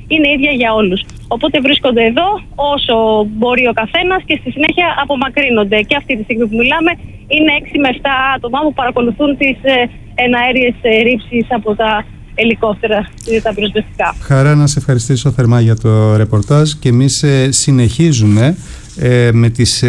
είναι ίδια για όλους. Οπότε βρίσκονται εδώ όσο μπορεί ο καθένας και στη συνέχεια απομακρύνονται. Και αυτή τη στιγμή που μιλάμε είναι 6 με 7 άτομα που παρακολουθούν τις εναέριες ρήψεις από τα ελικόπτερα, τα πυροσβεστικά. Χαρά να σε ευχαριστήσω θερμά για το ρεπορτάζ και εμείς συνεχίζουμε με τις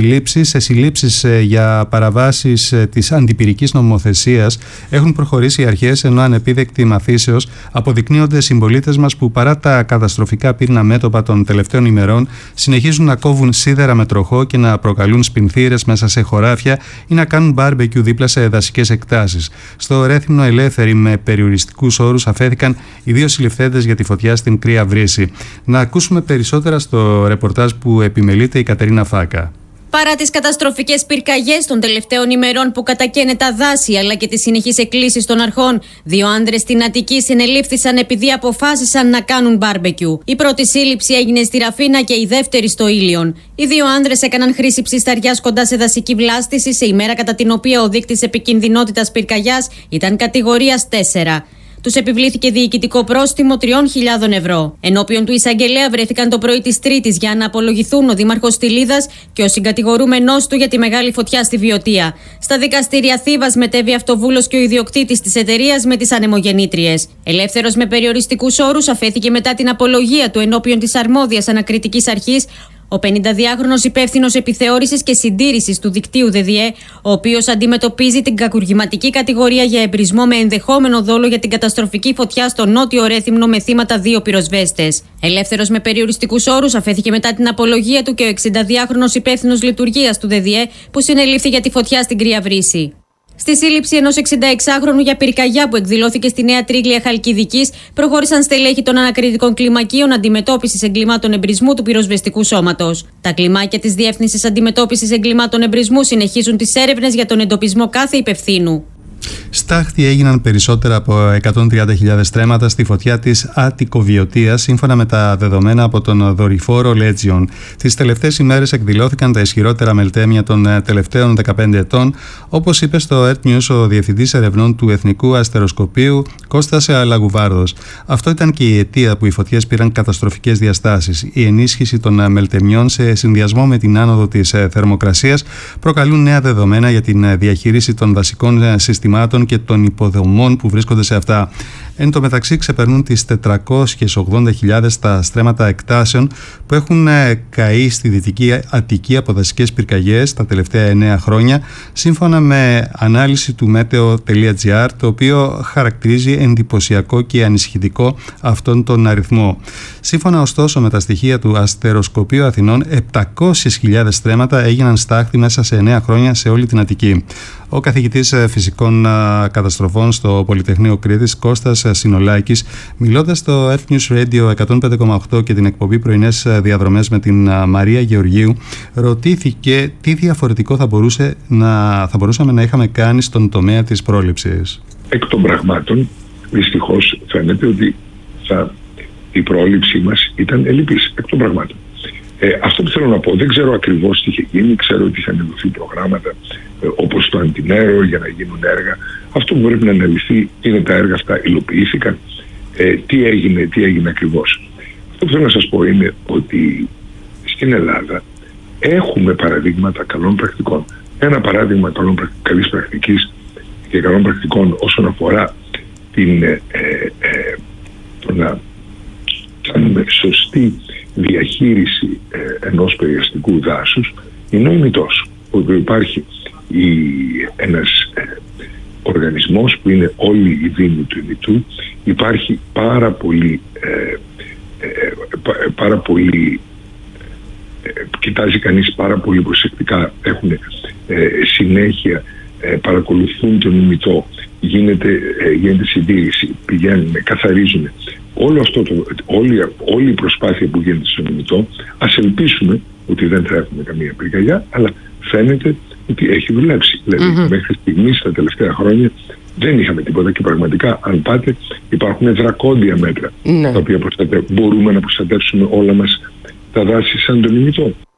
συλλήψεις για παραβάσεις της αντιπυρικής νομοθεσίας. Έχουν προχωρήσει οι αρχές, ενώ ανεπίδεκτη μαθήσεως αποδεικνύονται συμπολίτες μας που παρά τα καταστροφικά πύρνα μέτωπα των τελευταίων ημερών συνεχίζουν να κόβουν σίδερα με τροχό και να προκαλούν σπινθήρες μέσα σε χωράφια ή να κάνουν μπάρμπεκιου δίπλα σε δασικές εκτάσεις. Στο Ρέθυμνο ελεύθεροι με περιοριστικούς όρους αφέθηκαν οι 2 συλληφθέντες για τη φωτιά στην Κρύα Βρύση. Να ακούσουμε περισσότερα στο ρεπορτάζ που επιμελείται η Κατερίνα Φάκα. Παρά τις καταστροφικές πυρκαγιές των τελευταίων ημερών που κατακαίνε τα δάση αλλά και τις συνεχείς εκκλήσεις των αρχών, 2 άντρες στην Αττική συνελήφθησαν επειδή αποφάσισαν να κάνουν μπάρμπεκιου. Η πρώτη σύλληψη έγινε στη Ραφίνα και η δεύτερη στο Ήλιον. Οι 2 άντρες έκαναν χρήση ψισταριάς κοντά σε δασική βλάστηση σε ημέρα κατά την οποία ο δείκτης επικινδυνότητας πυρκαγιάς ήταν κατηγορίας 4. Τους επιβλήθηκε διοικητικό πρόστιμο 3.000 ευρώ. Ενώπιον του εισαγγελέα βρέθηκαν το πρωί της Τρίτης για να απολογηθούν ο δήμαρχος Στυλίδας και ο συγκατηγορούμενός του για τη μεγάλη φωτιά στη Βιωτία. Στα δικαστήρια Θήβας μετέβη αυτοβούλος και ο ιδιοκτήτης της εταιρείας με τις ανεμογεννήτριες. Ελεύθερος με περιοριστικούς όρους αφέθηκε μετά την απολογία του ενώπιον της αρμόδιας ανακριτικής αρχής ο 52χρονος υπεύθυνος επιθεώρησης και συντήρησης του δικτύου ΔΔΕ, ο οποίος αντιμετωπίζει την κακουργηματική κατηγορία για εμπρισμό με ενδεχόμενο δόλο για την καταστροφική φωτιά στο νότιο Ρέθυμνο με θύματα 2 πυροσβέστες. Ελεύθερος με περιοριστικούς όρους αφέθηκε μετά την απολογία του και ο 62χρονος υπεύθυνος λειτουργίας του ΔΔΕ, που συνελήφθη για τη φωτιά στην Κρύα Βρύση. Στη σύλληψη ενός 66χρονου για πυρκαγιά που εκδηλώθηκε στη Νέα Τρίγλια Χαλκιδικής, προχώρησαν στελέχη των ανακριτικών κλιμακίων αντιμετώπισης εγκλημάτων εμπρισμού του πυροσβεστικού σώματος. Τα κλιμάκια της Διεύθυνσης Αντιμετώπισης Εγκλημάτων Εμπρισμού συνεχίζουν τις έρευνες για τον εντοπισμό κάθε υπευθύνου. Στάχτη έγιναν περισσότερα από 130.000 στρέμματα στη φωτιά της Αττικοβιωτίας, σύμφωνα με τα δεδομένα από τον δορυφόρο Legion. Τις τελευταίες ημέρες εκδηλώθηκαν τα ισχυρότερα μελτέμια των τελευταίων 15 ετών, όπως είπε στο Earth News ο Διευθυντής Ερευνών του Εθνικού Αστεροσκοπείου Κώστας Αλαγουβάρδος. Αυτό ήταν και η αιτία που οι φωτιές πήραν καταστροφικές διαστάσεις. Η ενίσχυση των μελτεμιών σε συνδυασμό με την άνοδο της θερμοκρασίας προκαλούν νέα δεδομένα για την διαχείριση των δασικών συστημάτων και των υποδομών που βρίσκονται σε αυτά. Εν τω μεταξύ ξεπερνούν τις 480.000 τα στρέμματα εκτάσεων που έχουν καεί στη Δυτική Αττική από δασικές πυρκαγιές τα τελευταία 9 χρόνια, σύμφωνα με ανάλυση του Meteo.gr, το οποίο χαρακτηρίζει εντυπωσιακό και ανησυχητικό αυτόν τον αριθμό. Σύμφωνα ωστόσο με τα στοιχεία του Αστεροσκοπείου Αθηνών, 700.000 στρέμματα έγιναν στάχτη μέσα σε 9 χρόνια σε όλη την Αττική. Ο καθηγητής φυσικών καταστροφών στο Πολυτεχνείο Κρήτης, Κώστας Συνολάκης, μιλώντας στο Earth News Radio 105,8 και την εκπομπή Πρωινές Διαδρομές με την Μαρία Γεωργίου, ρωτήθηκε τι διαφορετικό θα μπορούσαμε να είχαμε κάνει στον τομέα της πρόληψης. Εκ των πραγμάτων, δυστυχώς φαίνεται ότι η πρόληψή μας ήταν ελλειπής. Εκ των πραγμάτων. Αυτό που θέλω να πω, δεν ξέρω ακριβώς τι είχε γίνει, ξέρω ότι είχαν δοθεί προγράμματα όπως το Αντινέρο για να γίνουν έργα. Αυτό που πρέπει να αναλυθεί είναι τα έργα αυτά υλοποιήθηκαν, τι έγινε ακριβώς. Αυτό που θέλω να σας πω είναι ότι στην Ελλάδα έχουμε παραδείγματα καλών πρακτικών. Ένα παράδειγμα καλής πρακτικής και καλών πρακτικών όσον αφορά το να κάνουμε σωστή διαχείριση ενός περιαστικού δάσους είναι ο ημιτός, όπου υπάρχει ένας οργανισμός που είναι όλοι οι δήμοι του ημιτού. Υπάρχει πάρα πολύ κοιτάζει κανείς πάρα πολύ προσεκτικά, έχουν συνέχεια, παρακολουθούν τον ημιτό, γίνεται συντήρηση, πηγαίνουν, καθαρίζουν. Όλη η προσπάθεια που γίνεται στον ημιτό, ας ελπίσουμε ότι δεν θα έχουμε καμία πυρκαγιά, αλλά φαίνεται ότι έχει δουλέψει. Δηλαδή, μέχρι στιγμής, τα τελευταία χρόνια, δεν είχαμε τίποτα και πραγματικά, αν πάτε, υπάρχουν δρακόντια μέτρα τα οποία μπορούμε να προστατεύσουμε όλα μας τα δάση σαν τον ημιτό.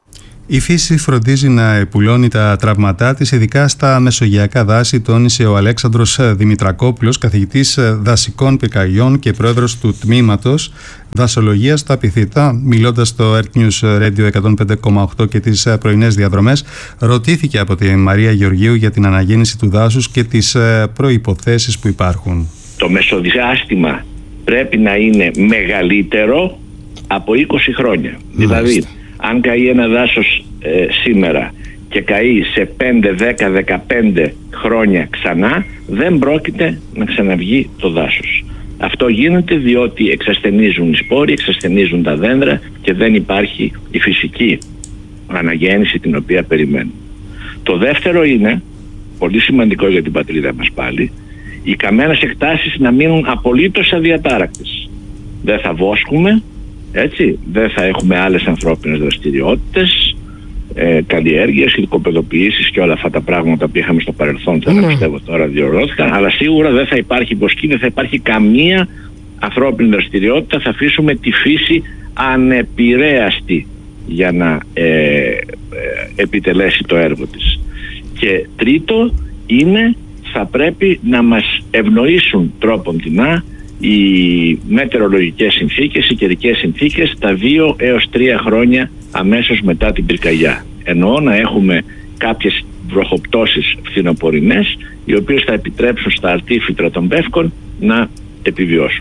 Η φύση φροντίζει να επουλώνει τα τραύματά της, ειδικά στα μεσογειακά δάση, τόνισε ο Αλέξανδρος Δημητρακόπουλος, καθηγητής δασικών πυρκαγιών και πρόεδρος του τμήματος δασολογίας στα Πυθίτα. Μιλώντας στο Earth News Radio 105,8 και τις πρωινές διαδρομές, ρωτήθηκε από τη Μαρία Γεωργίου για την αναγέννηση του δάσους και τις προϋποθέσεις που υπάρχουν. Το μεσοδιάστημα πρέπει να είναι μεγαλύτερο από 20 χρόνια. Δηλαδή, αν καεί ένα δάσος σήμερα και καεί σε 5, 10, 15 χρόνια ξανά, δεν πρόκειται να ξαναβγεί το δάσος. Αυτό γίνεται διότι εξασθενίζουν οι σπόροι, εξασθενίζουν τα δέντρα και δεν υπάρχει η φυσική αναγέννηση την οποία περιμένουμε. Το δεύτερο είναι, πολύ σημαντικό για την πατρίδα μας πάλι, οι καμένες εκτάσεις να μείνουν απολύτως αδιατάρακτες. Δεν θα βόσκουμε, έτσι, δεν θα έχουμε άλλες ανθρώπινες δραστηριότητες, καλλιέργειες, οικοπεδοποιήσεις και όλα αυτά τα πράγματα που είχαμε στο παρελθόν, δεν πιστεύω τώρα διοργώθηκαν, αλλά σίγουρα δεν θα υπάρχει βοσκή, δεν θα υπάρχει καμία ανθρώπινη δραστηριότητα, θα αφήσουμε τη φύση ανεπηρέαστη για να επιτελέσει το έργο της. Και τρίτο είναι, θα πρέπει να μας ευνοήσουν τρόποντινά οι μετεωρολογικές συνθήκες, οι καιρικές συνθήκες τα 2 έως 3 χρόνια αμέσως μετά την πυρκαγιά. Εννοώ να έχουμε κάποιες βροχοπτώσεις φθινοπορεινές, οι οποίες θα επιτρέψουν στα αρτίφυτρα των πεύκων να επιβιώσουν.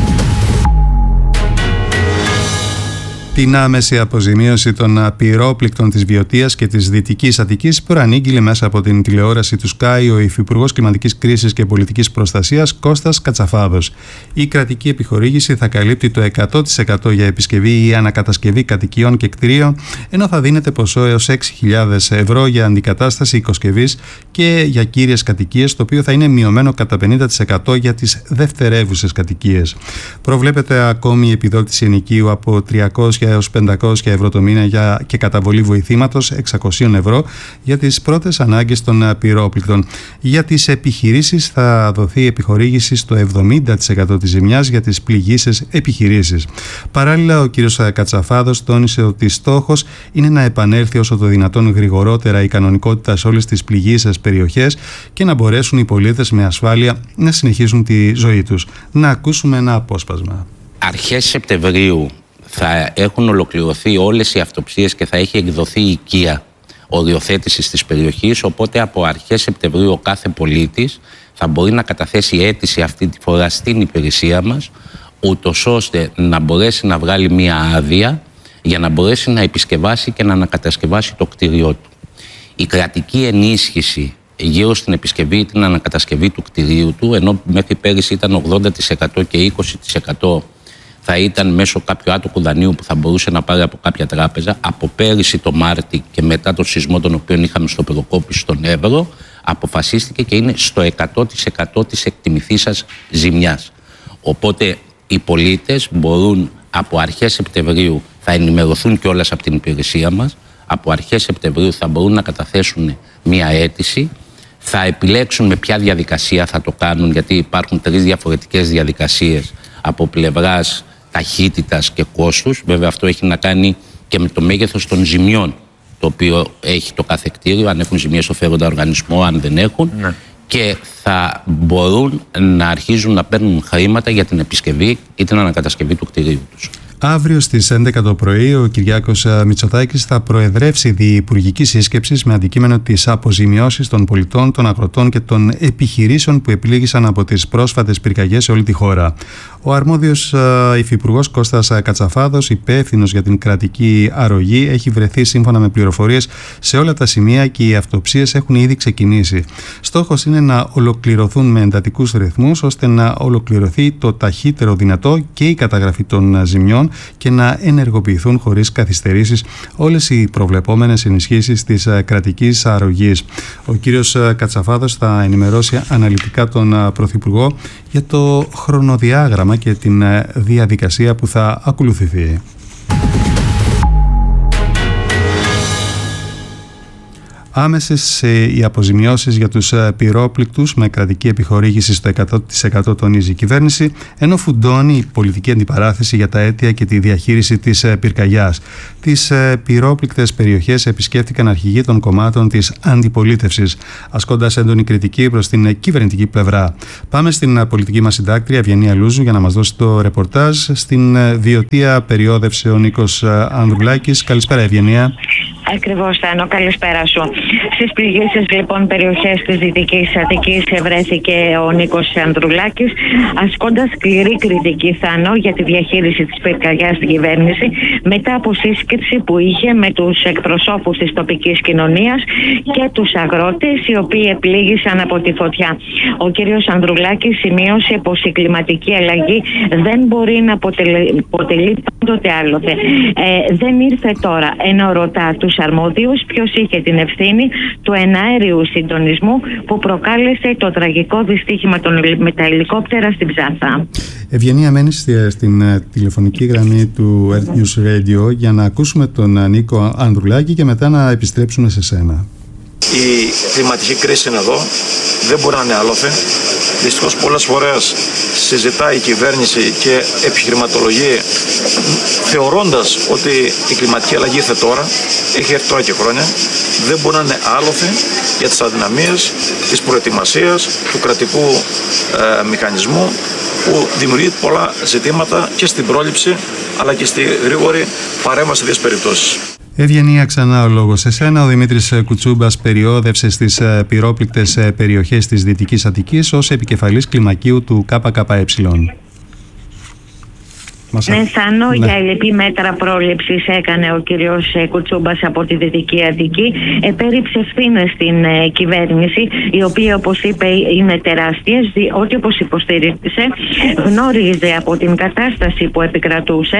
Την άμεση αποζημίωση των πυρόπληκτων της Βιωτίας και της Δυτικής Αττικής προανήγγειλε μέσα από την τηλεόραση του Sky ο Υφυπουργός Κλιματικής Κρίσης και Πολιτικής Προστασίας Κώστας Κατσαφάδος. Η κρατική επιχορήγηση θα καλύπτει το 100% για επισκευή ή ανακατασκευή κατοικιών και κτηρίων, ενώ θα δίνεται ποσό έως 6.000 ευρώ για αντικατάσταση οικοσκευής και για κύριες κατοικίες, το οποίο θα είναι μειωμένο κατά 50% για τις δευτερεύουσες κατοικίες. Προβλέπεται ακόμη η επιδότηση ενοικίου από 300 έως 500 ευρώ το μήνα και καταβολή βοηθήματος 600 ευρώ για τις πρώτες ανάγκες των πυρόπληκτων. Για τις επιχειρήσεις θα δοθεί επιχορήγηση στο 70% της ζημιάς για τις πληγήσεις επιχειρήσεις. Παράλληλα, ο κ. Κατσαφάδος τόνισε ότι στόχος είναι να επανέλθει όσο το δυνατόν γρηγορότερα η κανονικότητα σε όλες τις πληγήσεις περιοχές και να μπορέσουν οι πολίτες με ασφάλεια να συνεχίσουν τη ζωή τους. Να ακούσουμε ένα απόσπασμα. Αρχές Σεπτεμβρίου θα έχουν ολοκληρωθεί όλες οι αυτοψίες και θα έχει εκδοθεί η οικία οριοθέτησης της περιοχής, οπότε από αρχές Σεπτεμβρίου ο κάθε πολίτης θα μπορεί να καταθέσει αίτηση αυτή τη φορά στην υπηρεσία μας, ούτως ώστε να μπορέσει να βγάλει μία άδεια για να μπορέσει να επισκευάσει και να ανακατασκευάσει το κτίριό του. Η κρατική ενίσχυση γύρω στην επισκευή ή την ανακατασκευή του κτιρίου του, ενώ μέχρι πέρυσι ήταν 80% και 20% θα ήταν μέσω κάποιου άτοκου δανείου που θα μπορούσε να πάρει από κάποια τράπεζα. Από πέρυσι το Μάρτι και μετά τον σεισμό τον οποίο είχαμε στο Πεδοκόπη στον Εύρο, αποφασίστηκε και είναι στο 100% της εκτιμηθήσας ζημιάς. Οπότε οι πολίτες μπορούν από αρχές Σεπτεμβρίου, θα ενημερωθούν κιόλας από την υπηρεσία μας, από αρχές Σεπτεμβρίου θα μπορούν να καταθέσουν μία αίτηση, θα επιλέξουν με ποια διαδικασία θα το κάνουν, γιατί υπάρχουν 3 διαφορετικές διαδικασίες από πλευράς ταχύτητας και κόστους. Βέβαια αυτό έχει να κάνει και με το μέγεθος των ζημιών το οποίο έχει το κάθε κτίριο, αν έχουν ζημίες στο φέροντα οργανισμό, αν δεν έχουν, και θα μπορούν να αρχίζουν να παίρνουν χρήματα για την επισκευή ή την ανακατασκευή του κτιρίου τους. Αύριο στις 11 το πρωί ο Κυριάκος Μητσοτάκης θα προεδρεύσει διυπουργική σύσκεψη με αντικείμενο τις αποζημιώσεις των πολιτών, των αγροτών και των επιχειρήσεων που επλήγησαν από τις πρόσφατες πυρκαγιές σε όλη τη χώρα. Ο αρμόδιος υφυπουργός Κώστας Κατσαφάδος, υπεύθυνος για την κρατική αρρωγή, έχει βρεθεί σύμφωνα με πληροφορίες σε όλα τα σημεία και οι αυτοψίες έχουν ήδη ξεκινήσει. Στόχος είναι να ολοκληρωθούν με εντατικούς ρυθμούς ώστε να ολοκληρωθεί το ταχύτερο δυνατό και η καταγραφή των ζημιών και να ενεργοποιηθούν χωρίς καθυστερήσεις όλες οι προβλεπόμενες ενισχύσεις της κρατικής αρρωγής. Ο κύριος Κατσαφάδος θα ενημερώσει αναλυτικά τον Πρωθυπουργό για το χρονοδιάγραμμα και την διαδικασία που θα ακολουθηθεί. Άμεσες οι αποζημιώσεις για τους πυρόπληκτους με κρατική επιχορήγηση στο 100% τονίζει η κυβέρνηση, ενώ φουντώνει η πολιτική αντιπαράθεση για τα αίτια και τη διαχείριση της πυρκαγιάς. Τις πυρόπληκτες περιοχές επισκέφτηκαν αρχηγοί των κομμάτων της αντιπολίτευσης, ασκώντας έντονη κριτική προς την κυβερνητική πλευρά. Πάμε στην πολιτική μας συντάκτρια Ευγενία Λούζου για να μας δώσει το ρεπορτάζ. Στην Βιωτία περιόδευσε ο Νίκος Ανδρουλάκης. Καλησπέρα, Ευγενία. Ακριβώς, Θάνο, καλησπέρα σου. Στις πληγήσεις λοιπόν περιοχές της Δυτικής Αττικής βρέθηκε ο Νίκος Ανδρουλάκης, ασκώντας σκληρή κριτική, Θάνο, για τη διαχείριση της πυρκαγιάς στην κυβέρνηση, μετά από σύσκεψη που είχε με τους εκπροσώπους της τοπικής κοινωνίας και τους αγρότες, οι οποίοι επλήγησαν από τη φωτιά. Ο κύριος Ανδρουλάκης σημείωσε πως η κλιματική αλλαγή δεν μπορεί να αποτελεί πάντοτε άλλοτε. Δεν ήρθε τώρα, ενώ ρωτά τους αρμόδιους ποιος είχε την ευθύνη του εναέριου συντονισμού που προκάλεσε το τραγικό δυστύχημα με τα ελικόπτερα στην Ψάθα. Ευγενία, μένεις στην τηλεφωνική γραμμή του Earth News Radio για να ακούσουμε τον Νίκο Ανδρουλάκη και μετά να επιστρέψουμε σε σένα. Η κλιματική κρίση είναι εδώ, δεν μπορεί να είναι άλλοτε. Δυστυχώς πολλές φορές συζητάει η κυβέρνηση και επιχειρηματολογεί θεωρώντας ότι η κλιματική αλλαγή ήρθε τώρα, έχει έρθει τώρα και χρόνια. Δεν μπορεί να είναι άλλοτε για τις αδυναμίες της προετοιμασίας του κρατικού μηχανισμού, που δημιουργεί πολλά ζητήματα και στην πρόληψη αλλά και στη γρήγορη παρέμβαση σε τέτοιες περιπτώσεις. Ευγενία, ξανά ο λόγος σε σένα. Ο Δημήτρης Κουτσούμπας περιόδευσε στις πυρόπληκτες περιοχές της Δυτικής Αττικής ως επικεφαλής κλιμακίου του ΚΚΕ. Ναι, Θάνο, για ελλειπή μέτρα πρόληψης έκανε ο κύριος Κουτσούμπας από τη Δυτική Αττική. Επέριψε ευθύνες στην κυβέρνηση, η οποία, όπως είπε, είναι τεράστιες, διότι, όπως υποστήριξε, γνώριζε από την κατάσταση που επικρατούσε,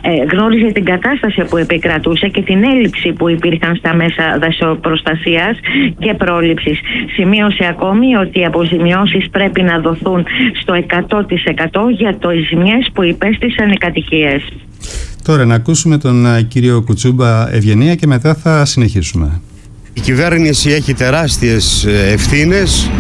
και την έλλειψη που υπήρχαν στα μέσα δασοπροστασίας και πρόληψης. Σημείωσε ακόμη ότι οι αποζημιώσεις πρέπει να δοθούν στο 100% για τις ζημιές που υπέστησαν οι κατοικίες. Τώρα να ακούσουμε τον κύριο Κουτσούμπα, Ευγενία, και μετά θα συνεχίσουμε. Η κυβέρνηση έχει τεράστιες ευθύνες,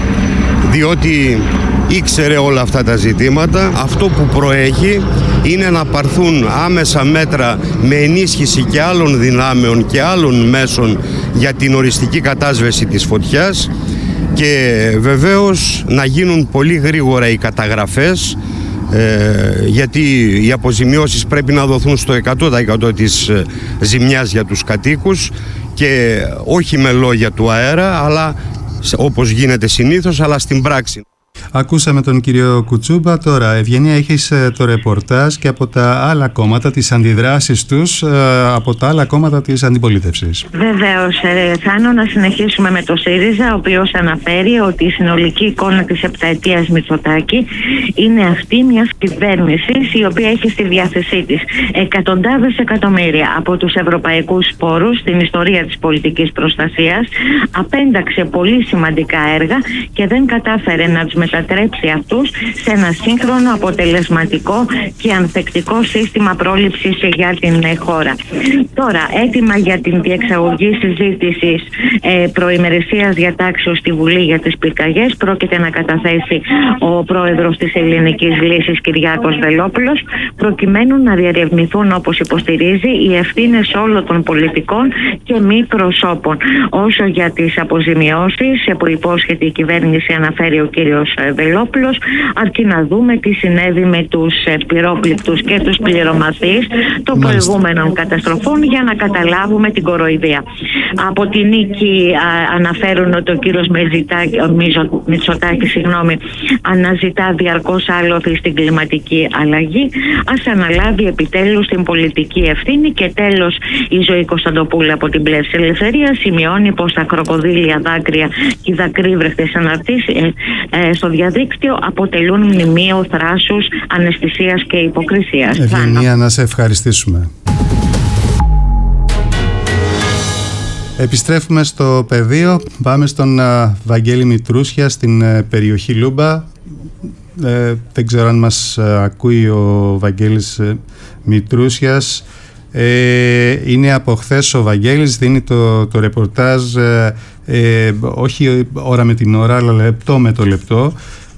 διότι ήξερε όλα αυτά τα ζητήματα. Αυτό που προέχει είναι να πάρθουν άμεσα μέτρα με ενίσχυση και άλλων δυνάμεων και άλλων μέσων για την οριστική κατάσβεση της φωτιάς και βεβαίως να γίνουν πολύ γρήγορα οι καταγραφές, γιατί οι αποζημιώσεις πρέπει να δοθούν στο 100% της ζημιάς για τους κατοίκους και όχι με λόγια του αέρα, αλλά όπως γίνεται συνήθως, αλλά στην πράξη. Ακούσαμε τον κύριο Κουτσούμπα. Τώρα, Ευγενία, έχεις το ρεπορτάζ και από τα άλλα κόμματα, τις αντιδράσεις τους από τα άλλα κόμματα της αντιπολίτευσης. Βεβαίως, Θάνο, να συνεχίσουμε με το ΣΥΡΙΖΑ, ο οποίος αναφέρει ότι η συνολική εικόνα της επταετίας Μητσοτάκη είναι αυτή μιας κυβέρνησης η οποία έχει στη διάθεσή της εκατοντάδες εκατομμύρια από τους ευρωπαϊκούς πόρους στην ιστορία της πολιτικής προστασίας, απένταξε πολύ σημαντικά έργα και δεν κατάφερε να τους μετατρέψει αυτούς σε ένα σύγχρονο, αποτελεσματικό και ανθεκτικό σύστημα πρόληψης για την χώρα. Τώρα, έτοιμα για την διεξαγωγή συζήτησης προημερησίας διατάξεως στη Βουλή για τις πυρκαγιές πρόκειται να καταθέσει ο πρόεδρος της Ελληνικής Λύσης, Κυριάκος Βελόπουλος, προκειμένου να διερευνηθούν, όπως υποστηρίζει, οι ευθύνες όλων των πολιτικών και μη προσώπων. Όσο για τις αποζημιώσεις που υπόσχεται η κυβέρνηση, αναφέρει ο κύριος Βελόπουλος, αρκεί να δούμε τι συνέβη με τους πυρόπληκτους και τους πληρωμαθείς των προηγούμενων καταστροφών για να καταλάβουμε την κοροϊδία. Από τη Νίκη αναφέρουν ότι ο κύριος Μητσοτάκης αναζητά διαρκώς άλοθη στην κλιματική αλλαγή. Ας αναλάβει επιτέλους την πολιτική ευθύνη. Και τέλος, η Ζωή Κωνσταντοπούλου από την Πλεύση Ελευθερία σημειώνει πως τα κροκοδίλια δάκρυα και οι δακρύβρεχτες αναρτήσεις στο διαδίκτυο αποτελούν μνημείο θράσους, αναισθησίας και υποκρισίας. Ευγενία, να σε ευχαριστήσουμε. Επιστρέφουμε στο πεδίο. Πάμε στον Βαγγέλη Μητρούσια στην περιοχή Λούμπα. Δεν ξέρω αν μας ακούει ο Βαγγέλης Μητρούσιας. Είναι από χθες ο Βαγγέλης, δίνει το ρεπορτάζ όχι ώρα με την ώρα, αλλά λεπτό με το λεπτό.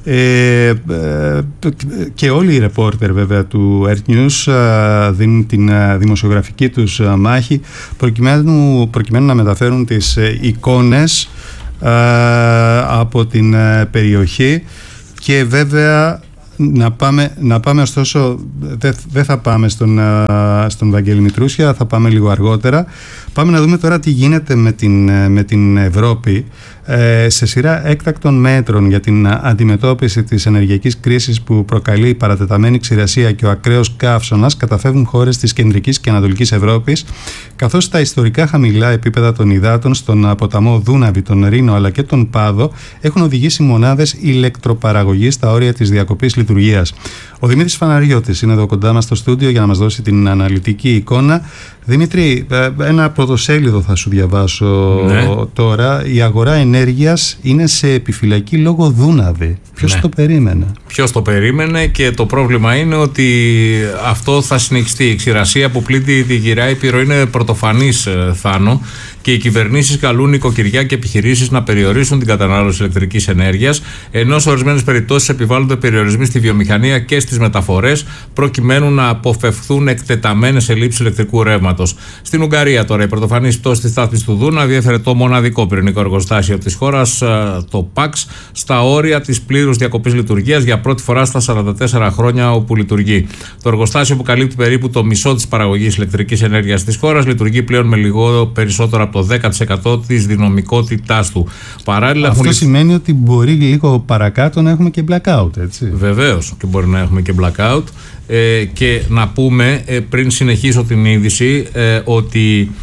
Και όλοι οι ρεπόρτερ βέβαια του Earth News δίνουν την δημοσιογραφική τους μάχη προκειμένου να μεταφέρουν τις εικόνες από την περιοχή. Και βέβαια να πάμε ωστόσο, δεν θα πάμε στον Βαγγέλη Μητρούσια, θα πάμε λίγο αργότερα. Πάμε να δούμε τώρα τι γίνεται με την Ευρώπη σε σειρά έκτακτων μέτρων για την αντιμετώπιση της ενεργειακής κρίσης που προκαλεί η παρατεταμένη ξηρασία και ο ακραίος καύσωνας. Καταφεύγουν χώρες της κεντρικής και ανατολικής Ευρώπης, καθώς τα ιστορικά χαμηλά επίπεδα των υδάτων στον ποταμό Δούναβη, τον Ρήνο αλλά και τον Πάδο έχουν οδηγήσει μονάδες ηλεκτροπαραγωγής στα όρια της διακοπής λειτουργίας. Ο Δημήτρης Φαναριώτης είναι εδώ κοντά μας στο στούντιο για να μας δώσει την αναλυτική εικόνα. Δημήτρη, ένα πρωτοσέλιδο θα σου διαβάσω τώρα. Η αγορά ενέργειας είναι σε επιφυλακή λόγω Δούναβη. Ποιος το περίμενε? Ποιος το περίμενε, και το πρόβλημα είναι ότι αυτό θα συνεχιστεί. Η ξηρασία που πλήττει τη Γυραιά Ήπειρο είναι πρωτοφανής, Θάνο, και οι κυβερνήσεις καλούν νοικοκυριά και επιχειρήσεις να περιορίσουν την κατανάλωση ηλεκτρικής ενέργειας, ενώ σε ορισμένες περιπτώσεις επιβάλλονται περιορισμοί στη βιομηχανία και στις μεταφορές, προκειμένου να αποφευχθούν εκτεταμένες ελλείψεις ηλεκτρικού ρεύματος. Στην Ουγγαρία τώρα η πρωτοφανής πτώση της στάθμης του Δούναβη έφερε το μοναδικό πυρηνικό εργοστάσιο της χώρας, το ΠΑΞ, στα όρια της πλήρους διακοπής λειτουργίας για πρώτη φορά στα 44 χρόνια όπου λειτουργεί. Το εργοστάσιο, που καλύπτει περίπου το μισό της παραγωγής ηλεκτρικής ενέργειας της χώρας, λειτουργεί πλέον με λίγο περισσότερο από το 10% της δυναμικότητάς του. Παράλληλα, αυτό σημαίνει ότι μπορεί λίγο παρακάτω να έχουμε και blackout, έτσι? Βεβαίως, και μπορεί να έχουμε και blackout. Και να πούμε, πριν συνεχίσω την είδηση, ότι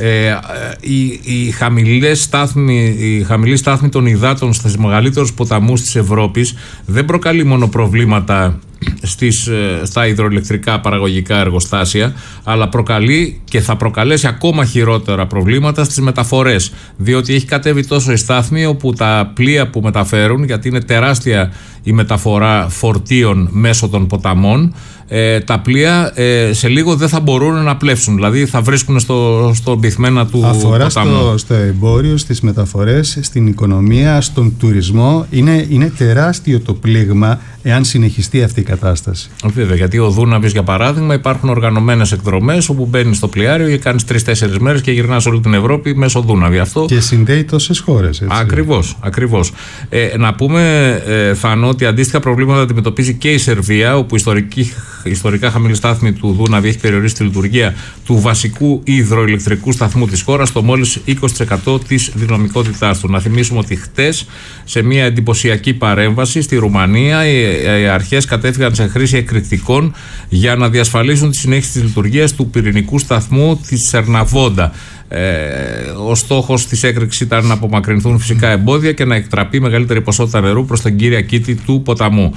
η χαμηλή στάθμη των υδάτων στους μεγαλύτερους ποταμούς της Ευρώπης δεν προκαλεί μόνο προβλήματα στα υδροηλεκτρικά παραγωγικά εργοστάσια, αλλά προκαλεί και θα προκαλέσει ακόμα χειρότερα προβλήματα στις μεταφορές, διότι έχει κατέβει τόσο η στάθμη όπου τα πλοία που μεταφέρουν, γιατί είναι τεράστια η μεταφορά φορτίων μέσω των ποταμών, τα πλοία σε λίγο δεν θα μπορούν να πλεύσουν, δηλαδή θα βρίσκουν στον πυθμένα του ποταμού. Αφορά στο εμπόριο, στις μεταφορές, στην οικονομία, στον τουρισμό. Είναι τεράστιο το πλήγμα εάν συνεχιστεί αυτή η κατάσταση. Βέβαια, γιατί ο Δούναβης, για παράδειγμα, υπάρχουν οργανωμένες εκδρομές όπου μπαίνεις στο πλοιάριο και κάνεις 3-4 μέρες και γυρνάς όλη την Ευρώπη μέσω Δούναβη. Αυτό και συνδέει τόσες χώρες. Ακριβώς. Να πούμε, Θάνο, ότι αντίστοιχα προβλήματα αντιμετωπίζει και η Σερβία, όπου ιστορικά χαμηλή στάθμη του Δούναβη έχει περιορίσει τη λειτουργία του βασικού υδροηλεκτρικού σταθμού της χώρας στο μόλις 20% της δυναμικότητάς του. Να θυμίσουμε ότι χτες, σε μια εντυπωσιακή παρέμβαση στη Ρουμανία, οι αρχές κατέφυγαν σε χρήση εκρηκτικών για να διασφαλίσουν τη συνέχιση της λειτουργίας του πυρηνικού σταθμού της Σερναβόντα. Ο στόχος της έκρηξης ήταν να απομακρυνθούν φυσικά εμπόδια και να εκτραπεί μεγαλύτερη ποσότητα νερού προς την κύρια κήτη του ποταμού.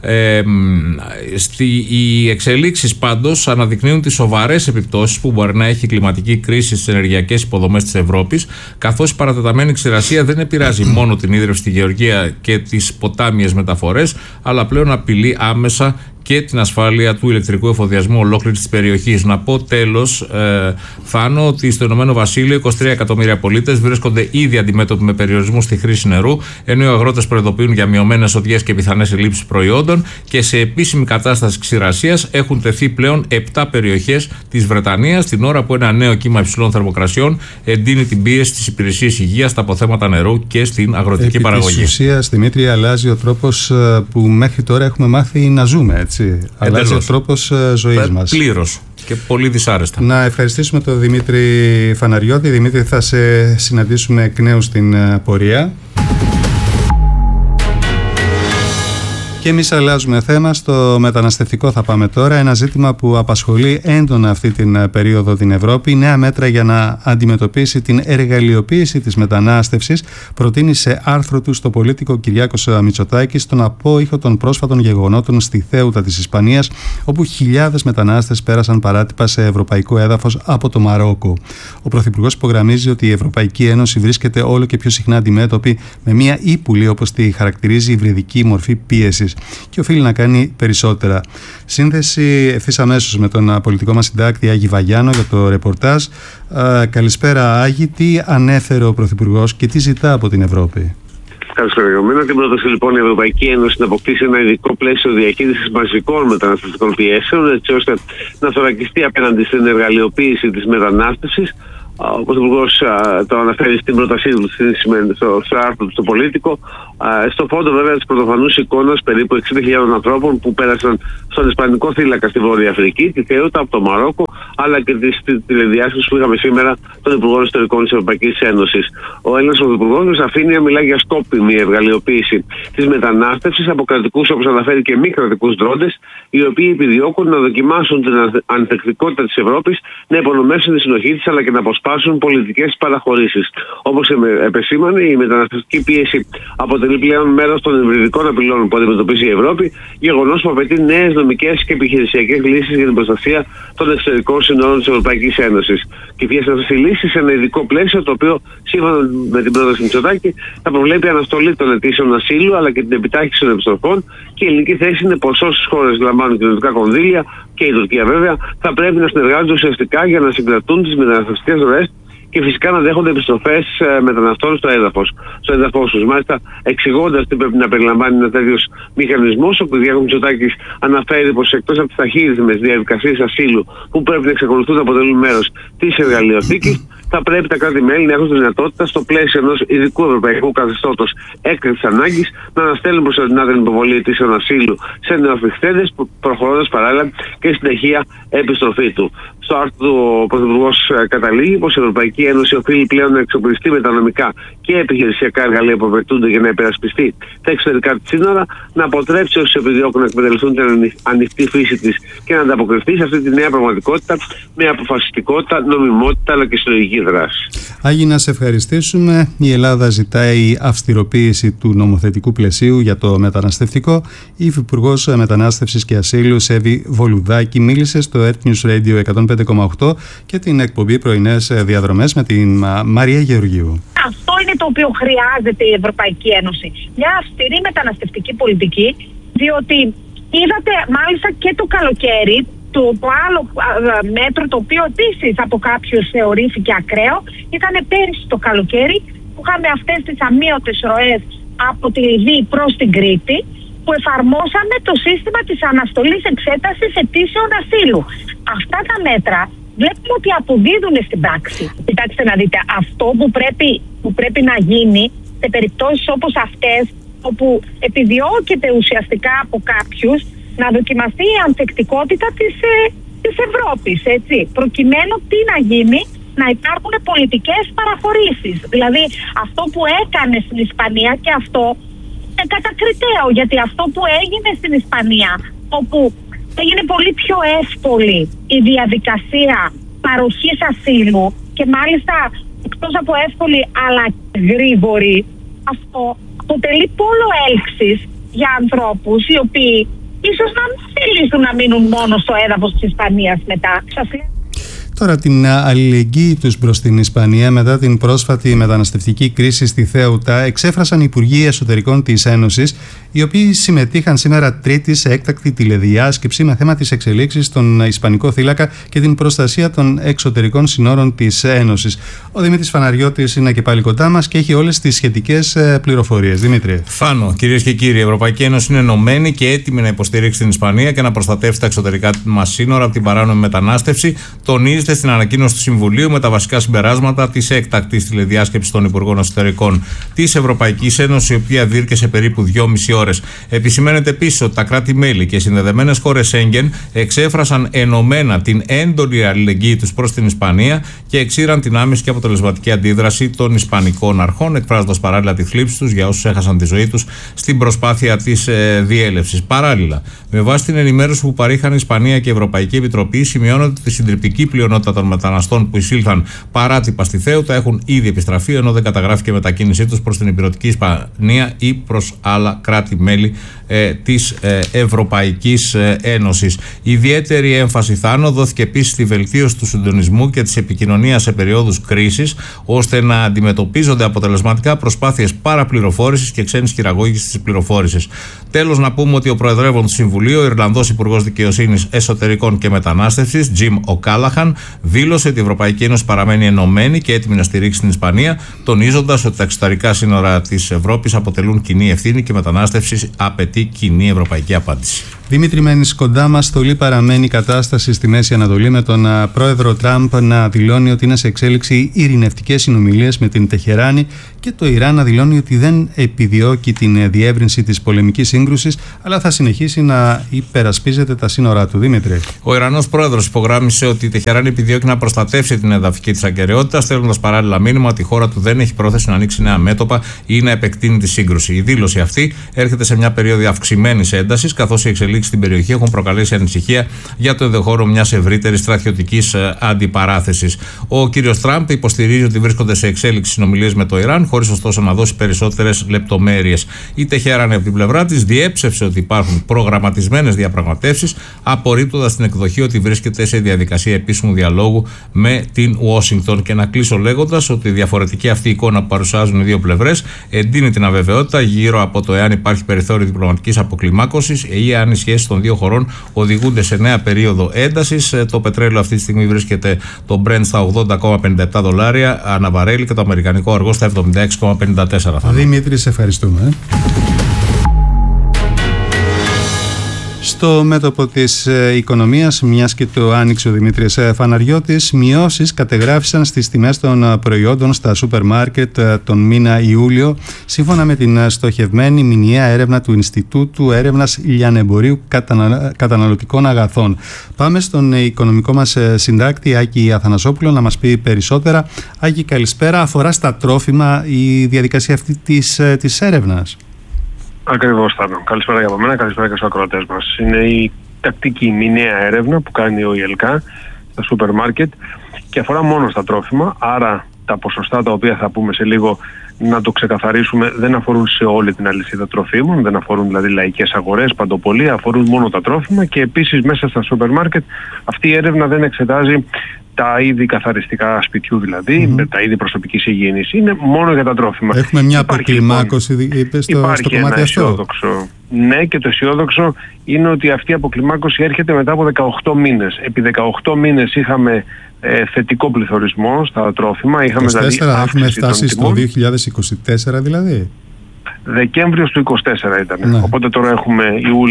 Οι εξελίξεις πάντως αναδεικνύουν τις σοβαρές επιπτώσεις που μπορεί να έχει η κλιματική κρίση στις ενεργειακές υποδομές της Ευρώπης, καθώς η παρατεταμένη ξηρασία δεν επηρεάζει μόνο την ίδρυυση, τη γεωργία και τις ποτάμιες μεταφορές, αλλά πλέον απειλεί άμεσα και την ασφάλεια του ηλεκτρικού εφοδιασμού ολόκληρης της περιοχής. Να πω τέλος, Θάνο, ότι στο Ηνωμένο Βασίλειο 23 εκατομμύρια πολίτες βρίσκονται ήδη αντιμέτωποι με περιορισμούς στη χρήση νερού, ενώ οι αγρότες προειδοποιούν για μειωμένες οδιές και πιθανές ελλείψεις προϊόντων, και σε επίσημη κατάσταση ξηρασίας έχουν τεθεί πλέον 7 περιοχές της Βρετανίας, την ώρα που ένα νέο κύμα υψηλών θερμοκρασιών εντείνει την πίεση της υπηρεσίας υγείας στα αποθέματα νερού και στην αγροτική παραγωγή. Επί της ουσίας, Δημήτρη, αλλάζει ο τρόπος που μέχρι τώρα έχουμε μάθει να ζούμε, έτσι. Αλλάζει ο τρόπος ζωής μας. Πλήρως και πολύ δυσάρεστα. Να ευχαριστήσουμε τον Δημήτρη Φαναριώτη. Δημήτρη, θα σε συναντήσουμε εκ νέου στην πορεία. Και εμείς αλλάζουμε θέμα. Στο μεταναστευτικό θα πάμε τώρα. Ένα ζήτημα που απασχολεί έντονα αυτή την περίοδο την Ευρώπη. Νέα μέτρα για να αντιμετωπίσει την εργαλειοποίηση της μετανάστευσης προτείνει σε άρθρο του στο πολίτικο Κυριάκος Μητσοτάκης στον απόϊχο των πρόσφατων γεγονότων στη Θέουτα της Ισπανίας, όπου χιλιάδες μετανάστες πέρασαν παράτυπα σε ευρωπαϊκό έδαφος από το Μαρόκο. Ο Πρωθυπουργός υπογραμμίζει ότι η Ευρωπαϊκή Ένωση βρίσκεται όλο και πιο συχνά αντιμέτωπη με μια ύπουλη, όπως τη χαρακτηρίζει, υβριδική μορφή πίεσης. της και οφείλει να κάνει περισσότερα. Σύνδεση ευθύς αμέσως με τον πολιτικό μας συντάκτη Άγη Βαγιάνο για το ρεπορτάζ. Καλησπέρα Άγη, τι ανέφερε ο Πρωθυπουργός και τι ζητά από την Ευρώπη? Καλησπέρα. Με την πρόταση λοιπόν η Ευρωπαϊκή Ένωση να αποκτήσει ένα ειδικό πλαίσιο διαχείρισης μαζικών μεταναστευτικών πιέσεων, έτσι ώστε να θωρακιστεί απέναντι στην εργαλειοποίηση της μετανάστευσης. Ο Πρωθυπουργός το αναφέρει στην πρότασή του στο άρθρο του στο Πολίτικο. Στο φόντο βέβαια της πρωτοφανούς εικόνας περίπου 60.000 ανθρώπων που πέρασαν στον Ισπανικό θύλακα στη Βόρεια Αφρική, τη Θεούτα, από το Μαρόκο, αλλά και τη τηλεδιάσκεψη που είχαμε σήμερα των Υπουργών Ιστορικών της Ευρωπαϊκής Ένωσης. Ο Έλληνας Πρωθυπουργός με σαφήνεια μιλάει για σκόπιμη εργαλειοποίηση της μετανάστευσης από κρατικούς, όπως αναφέρει, και μη κρατικούς δρόντες, οι οποίοι επιδιώκουν να δοκιμάσουν την ανθεκτικότητα της Ευρώπης, να υπονομεύσουν τη συνοχή της αλλά και να αποσπάσουν πολιτικές παραχωρήσεις. Όπως επεσήμανε, η μεταναστευτική πίεση αποτελεί πλέον μέρος των υβριδικών απειλών που αντιμετωπίζει η Ευρώπη, γεγονός που απαιτεί νέες νομικές και επιχειρησιακές λύσεις για την προστασία των εξωτερικών συνόρων της Ευρωπαϊκής Ένωσης. Και ποιες αυτές οι λύσεις σε ένα ειδικό πλαίσιο, το οποίο σύμφωνα με την πρόταση Μητσοτάκη θα προβλέπει αναστολή των αιτήσεων ασύλου αλλά και την επιτάχυνση των επιστροφών, και η ελληνική θέση είναι πως όσες χώρες λαμβάνουν κοινωνικά κονδύλια, και η Τουρκία βέβαια, θα πρέπει να συνεργάζονται ουσιαστικά για να συγκρατούν τις μεταναστευτικές ροές και φυσικά να δέχονται επιστροφές μεταναστών στο έδαφος τους. Μάλιστα, εξηγώντας τι πρέπει να περιλαμβάνει ένα τέτοιος μηχανισμός, ο κ. Μητσοτάκης αναφέρει πως εκτός από τις ταχύτητες διαδικασίες ασύλου που πρέπει να εξακολουθούν να αποτελούν μέρος της εργαλειοθήκης, θα πρέπει τα κράτη-μέλη να έχουν τη δυνατότητα, στο πλαίσιο ενός ειδικού ευρωπαϊκού καθεστώτος έκτακτης ανάγκης, να αναστέλνουν προσωρινά την υποβολή αιτήσεων ασύλου σε νεοαφιχθέντες, προχωρώντας παράλληλα και στην ταχεία επιστροφή του. Στο άρθρο του ο Πρωθυπουργός καταλήγει πως η Ευρωπαϊκή Ένωση οφείλει πλέον να εξοπλιστεί με τα νομικά και επιχειρησιακά εργαλεία που απαιτούνται για να υπερασπιστεί τα εξωτερικά της σύνορα, να αποτρέψει όσους επιδιώκουν να εκμεταλλευτούν την ανοιχτή φύση της και να ανταποκριθεί σε αυτή τη νέα πραγματικότητα με αποφασιστικότητα, νομιμότητα αλλά και συλλογική δράση. Άγη, να σε ευχαριστήσουμε. Η Ελλάδα ζητάει αυστηροποίηση του νομοθετικού πλαισίου για το μεταναστευτικό. Η Υφυπουργός Μετανάστευσης και Ασύλου, Σέβη Βολουδάκη, μίλησε στο Earth News Radio 105,8 και την εκπομπή Πρωινές Διαδρομές με την Μαρία Γεωργίου. Αυτό είναι το οποίο χρειάζεται η Ευρωπαϊκή Ένωση. Μια αυστηρή μεταναστευτική πολιτική, διότι είδατε μάλιστα και το καλοκαίρι το άλλο μέτρο, το οποίο επίσης από κάποιους θεωρήθηκε ακραίο, ήταν πέρυσι το καλοκαίρι που είχαμε αυτές τις αμείωτες ροές από τη Λιβύη προς την Κρήτη, που εφαρμόσαμε το σύστημα της αναστολής εξέτασης αιτήσεων ασύλου. Αυτά τα μέτρα βλέπουμε ότι αποδίδουν στην πράξη. Κοιτάξτε να δείτε, αυτό που πρέπει να γίνει σε περιπτώσεις όπως αυτές, όπου επιδιώκεται ουσιαστικά από κάποιους να δοκιμαστεί η ανθεκτικότητα της Ευρώπης, έτσι, προκειμένου τι να γίνει, να υπάρχουν πολιτικές παραχωρήσεις. Δηλαδή αυτό που έκανε στην Ισπανία, και αυτό είναι κατακριτέο, γιατί αυτό που έγινε στην Ισπανία, όπου έγινε πολύ πιο εύκολη η διαδικασία παροχής ασύλου και μάλιστα εκτός από εύκολη αλλά γρήγορη, αυτό αποτελεί πόλο έλξης για ανθρώπους οι οποίοι ίσως να μην θελήσουν να μείνουν μόνο στο έδαφος της Ισπανίας μετά. Τώρα, την αλληλεγγύη τους προς την Ισπανία μετά την πρόσφατη μεταναστευτική κρίση στη Θέουτα εξέφρασαν οι Υπουργοί Εσωτερικών της Ένωσης, οι οποίοι συμμετείχαν σήμερα Τρίτη σε έκτακτη τηλεδιάσκεψη με θέμα τις εξελίξεις στον Ισπανικό θύλακα και την προστασία των εξωτερικών συνόρων της Ένωσης. Ο Δημήτρης Φαναριώτης είναι και πάλι κοντά μας και έχει όλες τις σχετικές πληροφορίες. Δημήτρη. Φάνο, κυρίες και κύριοι, η Ευρωπαϊκή Ένωση είναι ενωμένη και έτοιμη να υποστηρίξει την Ισπανία και να προστατεύσει τα εξωτερικά μας σύνορα από την παράνομη μετανάστευση. Τονίζεται στην ανακοίνωση του Συμβουλίου με τα βασικά συμπεράσματα της έκτακτης τηλεδιάσκεψης των Υπουργών Εσωτερικών της Ευρωπαϊκής Ένωσης, η οποία διήρκεσε περίπου 2,5 ώρες. Επισημαίνεται επίσης ότι τα κράτη-μέλη και οι συνδεδεμένες χώρες Σέγγεν εξέφρασαν ενωμένα την έντονη αλληλεγγύη τους προς την Ισπανία και εξήραν την άμεση και αποτελεσματική αντίδραση των Ισπανικών αρχών, εκφράζοντας παράλληλα τη θλίψη τους για όσους έχασαν τη ζωή τους στην προσπάθεια της διέλευσης. Παράλληλα, με βάση την ενημέρωση που παρήχαν η Ισπανία και η Ευρωπαϊκή Επιτροπή, σημειώνεται ότι η συντριπτική πλειονότητα κοινότητα των μεταναστών που εισήλθαν παράτυπα στη Θέουτα έχουν ήδη επιστραφεί, ενώ δεν καταγράφηκε μετακίνησή τους προς την ηπειρωτική Ισπανία ή προς άλλα κράτη-μέλη της Ευρωπαϊκής Ένωσης. Ιδιαίτερη έμφαση, Θάνο, δόθηκε επίσης στη βελτίωση του συντονισμού και της επικοινωνίας σε περιόδους κρίσης, ώστε να αντιμετωπίζονται αποτελεσματικά προσπάθειες παραπληροφόρησης και ξένης χειραγώγησης της πληροφόρησης. Τέλος, να πούμε ότι ο Προεδρεύων του Συμβουλίου, ο Ιρλανδός Υπουργός Δικαιοσύνης, Εσωτερικών και Μετανάστευσης, Jim O'Callaghan, δήλωσε ότι η Ευρωπαϊκή Ένωση παραμένει ενωμένη και έτοιμη να στηρίξει την Ισπανία, τονίζοντας ότι τα εξωτερικά σύνορα της Ευρώπης αποτελούν κοινή ευθύνη και η μετανάστευση απαιτεί κοινή ευρωπαϊκή απάντηση. Δημήτρη, μένεις κοντά μας. Στολή παραμένει η κατάσταση στη Μέση Ανατολή, με τον πρόεδρο Τραμπ να δηλώνει ότι είναι σε εξέλιξη ειρηνευτικές συνομιλίες με την Τεχεράνη και το Ιράν να δηλώνει ότι δεν επιδιώκει την διεύρυνση της πολεμικής σύγκρουσης, αλλά θα συνεχίσει να υπερασπίζεται τα σύνορά του. Δημήτρη. Ο Ιρανός πρόεδρος υπογράμμισε ότι η Τεχεράνη επιδιώκει να προστατεύσει την εδαφική της ακεραιότητα, στέλνοντας παράλληλα μήνυμα ότι η χώρα του δεν έχει πρόθεση να ανοίξει νέα μέτωπα ή να επεκτείνει τη σύγκρουση. Η δήλωση αυτή έρχεται σε μια περίοδο αυξημένης έντασης, καθώς οι εξελίξεις στην περιοχή έχουν προκαλέσει ανησυχία για το ενδεχόμενο μιας ευρύτερης στρατιωτικής αντιπαράθεσης. Ο κύριος Τραμπ υποστηρίζει ότι βρίσκονται σε εξέλιξη συνομιλίες με το Ιράν, χωρίς ωστόσο να δώσει περισσότερες λεπτομέρειες. Η Τεχεράνη από την πλευρά της διέψευσε ότι υπάρχουν προγραμματισμένες διαπραγματεύσεις, απορρίπτοντας την εκδοχή ότι βρίσκεται σε διαδικασία επίσημου διαλόγου με την Ουάσιγκτον. Και να κλείσω λέγοντας ότι η διαφορετική αυτή εικόνα που παρουσιάζουν οι δύο πλευρές εντείνει την αβεβαιότητα γύρω από το εάν υπάρχει περιθώριο διπλωματικής αποκλιμάκωσης ή αν οι σχέσεις των δύο χωρών οδηγούνται σε νέα περίοδο έντασης. Το πετρέλαιο αυτή τη στιγμή βρίσκεται το Brent στα $80,57 ανά βαρέλι και το αμερικανικό αργό στα $76,54. Δημήτρη, σε ευχαριστούμε. Στο μέτωπο της οικονομίας, μιας και το άνοιξε ο Δημήτρης Φαναριώτης, μειώσεις κατεγράφησαν στις τιμές των προϊόντων στα σούπερ μάρκετ τον μήνα Ιούλιο, σύμφωνα με την στοχευμένη μηνιαία έρευνα του Ινστιτούτου Έρευνας Λιανεμπορίου Καταναλωτικών Αγαθών. Πάμε στον οικονομικό μας συντάκτη Άκη Αθανασόπουλο να μας πει περισσότερα. Άκη, καλησπέρα. Αφορά στα τρόφιμα η διαδικασία αυτή της έρευνας? Ακριβώς, Θάνο. Καλησπέρα για από μένα, καλησπέρα και στους ακροατές μας. Είναι η τακτική μηνιαία έρευνα που κάνει ο ΙΕΛΚΑ στα σούπερ μάρκετ και αφορά μόνο στα τρόφιμα, άρα τα ποσοστά τα οποία θα πούμε σε λίγο, να το ξεκαθαρίσουμε, δεν αφορούν σε όλη την αλυσίδα τροφίμων, δεν αφορούν δηλαδή λαϊκές αγορές, παντοπολία, αφορούν μόνο τα τρόφιμα και επίσης μέσα στα σούπερ μάρκετ αυτή η έρευνα δεν εξετάζει τα είδη καθαριστικά σπιτιού, δηλαδή με τα είδη προσωπικής υγιεινής. Είναι μόνο για τα τρόφιμα. Έχουμε μια αποκλιμάκωση, είπες, στο κομμάτι αυτό. Ναι, και το αισιόδοξο είναι ότι αυτή η αποκλιμάκωση έρχεται μετά από 18 μήνες. Επί 18 μήνες είχαμε θετικό πληθωρισμό στα τρόφιμα. Είχαμε 24, δηλαδή έχουμε φτάσει στο 2024 δηλαδή. Δεκέμβριος του 2024 ήταν. Ναι. Οπότε τώρα έχουμε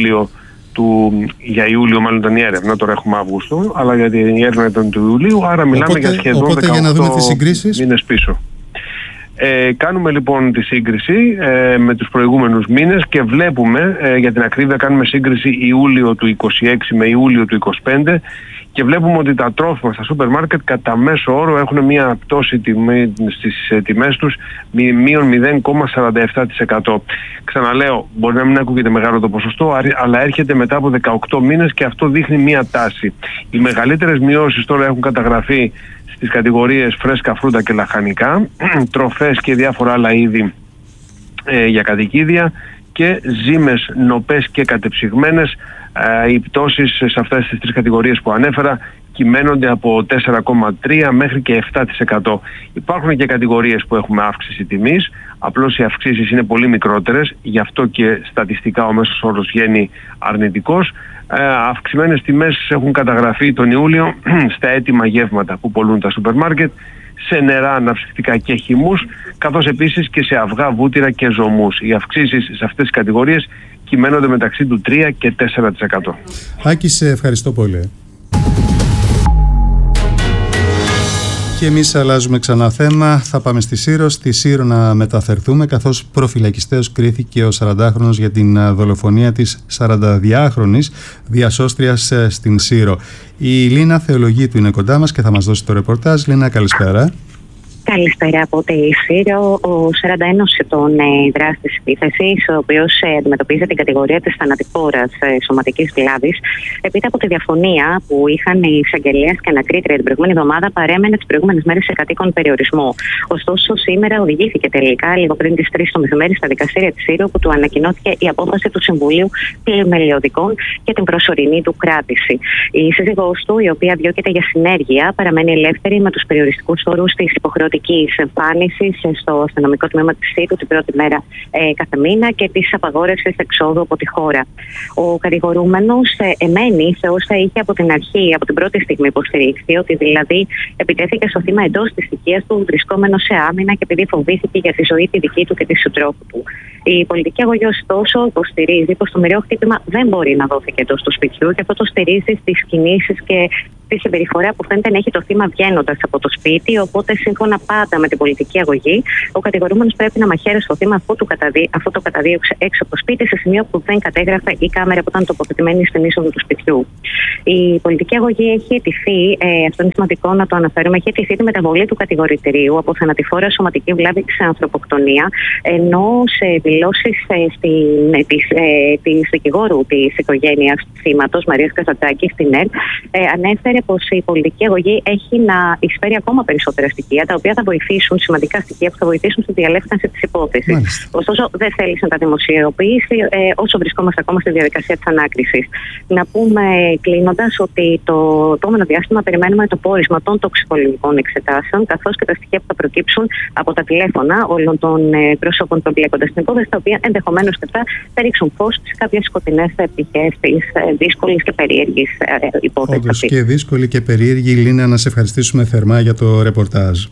για Ιούλιο μάλλον ήταν η έρευνα, τώρα έχουμε Αύγουστο, αλλά γιατί η έρευνα ήταν του Ιουλίου, άρα μιλάμε για σχεδόν 18 για να δούμε τις συγκρίσεις. Μήνες πίσω. Κάνουμε λοιπόν τη σύγκριση με τους προηγούμενους μήνες και βλέπουμε, για την ακρίβεια κάνουμε σύγκριση Ιούλιο του 26 με Ιούλιο του 25 και βλέπουμε ότι τα τρόφιμα στα σούπερ μάρκετ κατά μέσο όρο έχουν μια πτώση στις τιμές τους μείον 0,47%. Ξαναλέω, μπορεί να μην ακούγεται μεγάλο το ποσοστό, αλλά έρχεται μετά από 18 μήνες και αυτό δείχνει μια τάση. Οι μεγαλύτερες μειώσεις τώρα έχουν καταγραφεί στις κατηγορίες φρέσκα φρούτα και λαχανικά, τροφές και διάφορα άλλα είδη για κατοικίδια και ζύμες, νοπές και κατεψυγμένες. Οι πτώσεις σε αυτές τις τρεις κατηγορίες που ανέφερα κυμαίνονται από 4,3 μέχρι και 7%. Υπάρχουν και κατηγορίες που έχουμε αύξηση τιμής, απλώς οι αυξήσεις είναι πολύ μικρότερες, γι' αυτό και στατιστικά ο μέσος όρος βγαίνει αρνητικός. Αυξημένες τιμές έχουν καταγραφεί τον Ιούλιο στα έτοιμα γεύματα που πολλούν τα σούπερ μάρκετ, σε νερά, αναψυκτικά και χυμούς, καθώς επίσης και σε αυγά, βούτυρα και ζωμούς. Οι αυξήσεις σε αυτές τις κατηγορίες κυμαίνονται μεταξύ του 3 και 4%. Άκη, σε ευχαριστώ πολύ. Και εμείς αλλάζουμε ξανά θέμα. Θα πάμε στη Σύρο. Στη Σύρο να μεταφερθούμε, καθώς προφυλακιστέως κρίθηκε ο 40χρονος για την δολοφονία της 42χρονης διασώστριας στην Σύρο. Η Λίνα Θεολογίτου είναι κοντά μας και θα μας δώσει το ρεπορτάζ. Λίνα, καλησπέρα. Καλησπέρα από τη Σύρο. Ο 41 ετών δράστης επίθεσης, ο οποίος αντιμετωπίζει την κατηγορία της θανατηφόρας σωματικής βλάβης, επίτα από τη διαφωνία που είχαν οι εισαγγελέας και ανακρίτρια την προηγούμενη εβδομάδα, παρέμενε τις προηγούμενες μέρες σε κατοίκον περιορισμό. Ωστόσο, σήμερα οδηγήθηκε τελικά, λίγο πριν τις 3 το μεσημέρι, στα δικαστήρια της Σύρο, που του ανακοινώθηκε η απόφαση του Συμβουλίου Πλημελιωδικών και την προσωρινή του κράτηση. Η σύζυγός του, η οποία διώκεται για συνέργεια, παραμένει ελεύθερη με τους περιοριστικούς όρους της υποχρεωτικής εμφάνισης στο αστυνομικό τμήμα της Σύρου την πρώτη μέρα κάθε μήνα και της απαγόρευσης εξόδου από τη χώρα. Ο κατηγορούμενος εμένει σε όσα είχε από την αρχή, από την πρώτη στιγμή υποστηρίξει, ότι δηλαδή επιτέθηκε στο θύμα εντός της οικίας του, βρισκόμενο σε άμυνα και επειδή φοβήθηκε για τη ζωή τη δική του και τη συντρόφου του. Η πολιτική αγωγή, ωστόσο, υποστηρίζει πως το μοιραίο χτύπημα δεν μπορεί να δόθηκε εντός του σπιτιού και αυτό το στηρίζει στις κινήσεις και τη συμπεριφορά που φαίνεται να έχει το θύμα βγαίνοντας από το σπίτι. Οπότε, σύμφωνα πάντα με την πολιτική αγωγή, ο κατηγορούμενος πρέπει να μαχαίρει στο θύμα αφού το καταδίωξε έξω από το σπίτι, σε σημείο που δεν κατέγραφε η κάμερα που ήταν τοποθετημένη στην είσοδο του σπιτιού. Η πολιτική αγωγή έχει αιτηθεί, αυτό είναι σημαντικό να το αναφέρουμε, έχει αιτηθεί τη μεταβολή του κατηγορητηρίου από θανατηφόρα σωματική βλάβη σε ανθρωποκτονία, ενώ σε δηλώσεις της δικηγόρου της οικογένειας του θύματος, Μαρίας Καζαντζάκη, στην ΕΡΤ, ανέφερε πως η πολιτική αγωγή έχει να εισφέρει ακόμα περισσότερα στοιχεία, τα οποία θα βοηθήσουν, σημαντικά στοιχεία που θα βοηθήσουν στη διαλεύκανση της υπόθεσης. Ωστόσο, δεν θέλησε να τα δημοσιοποιήσει όσο βρισκόμαστε ακόμα στη διαδικασία της ανάκρισης. Να πούμε κλείνοντας ότι το επόμενο διάστημα περιμένουμε το πόρισμα των τοξικολογικών εξετάσεων, καθώς και τα στοιχεία που θα προκύψουν από τα τηλέφωνα όλων των προσώπων που εμπλέκονται στην υπόθεση, τα οποία ενδεχομένως και αυτά θα ρίξουν φως σε κάποιες σκοτεινές πτυχές της δύσκολης και περίεργης υπόθεσης. Και δύσκολη και περίεργη. Λίνα, να σε ευχαριστήσουμε θερμά για το ρεπορτάζ.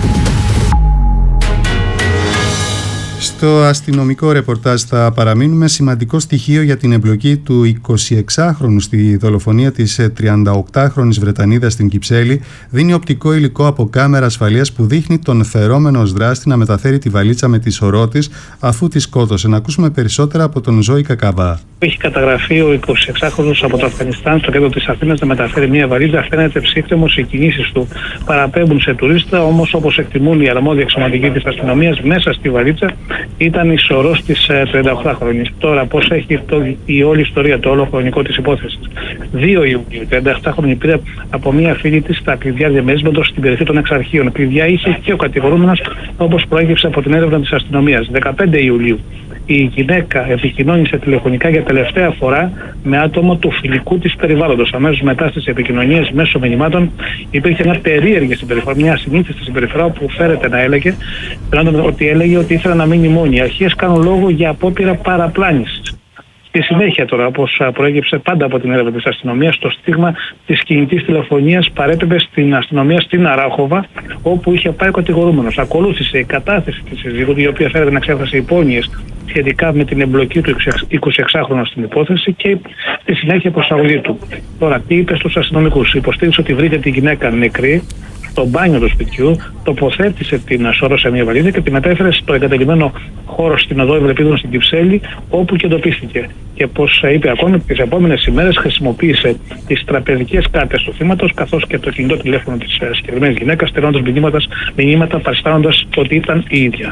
Στο αστυνομικό ρεπορτάζ θα παραμείνουμε. Σημαντικό στοιχείο για την εμπλοκή του 26χρονου στη δολοφονία της 38χρονης Βρετανίδας στην Κυψέλη δίνει οπτικό υλικό από κάμερα ασφαλείας που δείχνει τον φερόμενο ως δράστη να μεταφέρει τη βαλίτσα με τη σωρό της αφού τη σκότωσε. Να ακούσουμε περισσότερα από τον Ζώη Κακαβά. Έχει καταγραφεί ο 26χρονος από το Αφγανιστάν στο κέντρο της Αθήνας να μεταφέρει μια βαλίτσα. Φαίνεται ψύχρεμος, οι κινήσεις του παραπέμπουν σε τουρίστα, όμως όπως εκτιμούν οι αρμόδιοι αξιωματικοί της αστυνομίας, μέσα στη βαλίτσα ήταν η σωρός της 38χρονης. Τώρα, πώς έχει η όλη ιστορία, το όλο χρονικό της υπόθεσης. 2 Ιουνίου, η 38χρονη πήρε από μία φίλη της τα κλειδιά διαμερίσματος στην περιοχή των Εξαρχείων. Κλειδιά είχε και ο κατηγορούμενος, όπως προέκυψε από την έρευνα της αστυνομίας. 15 Ιουλίου. Η γυναίκα επικοινώνησε τηλεφωνικά για τελευταία φορά με άτομο του φιλικού της περιβάλλοντος. Αμέσως μετά στις επικοινωνίες μέσω μηνυμάτων υπήρχε μια περίεργη συμπεριφορά, μια ασυνήθιστη συμπεριφορά που φέρεται να έλεγε, ότι έλεγε ότι ήθελε να μείνει μόνη. Οι αρχές κάνουν λόγο για απόπειρα παραπλάνησης. Στη συνέχεια τώρα, όπως προέκυψε πάντα από την έρευνα της αστυνομίας, το στίγμα της κινητής τηλεφωνίας παρέπεμπε στην αστυνομία στην Αράχοβα, όπου είχε πάει ο κατηγορούμενος. Ακολούθησε η κατάθεση της συζύγου, η οποία φέρεται να εξέφρασε υπόνοιες σχετικά με την εμπλοκή του 26χρονου στην υπόθεση και στη συνέχεια προσαγωγή του. Τώρα, τι είπε στους αστυνομικούς? Υποστήριξε ότι βρήκε τη γυναίκα νεκρή στο μπάνιο του σπιτιού, τοποθέτησε την σώρο σε μια βαλίτσα και τη μετέφερε στο εγκαταλειμμένο χώρο στην οδό Ευλεπίδων στην Κυψέλη, όπου και εντοπίστηκε. Και πως είπε ακόμη, τις επόμενες ημέρες χρησιμοποίησε τις τραπεζικές κάρτες του θύματος καθώς και το κινητό τηλέφωνο της συγκεκριμένης γυναίκας, στέλνοντας μηνύματα παριστάνοντας ότι ήταν η ίδια.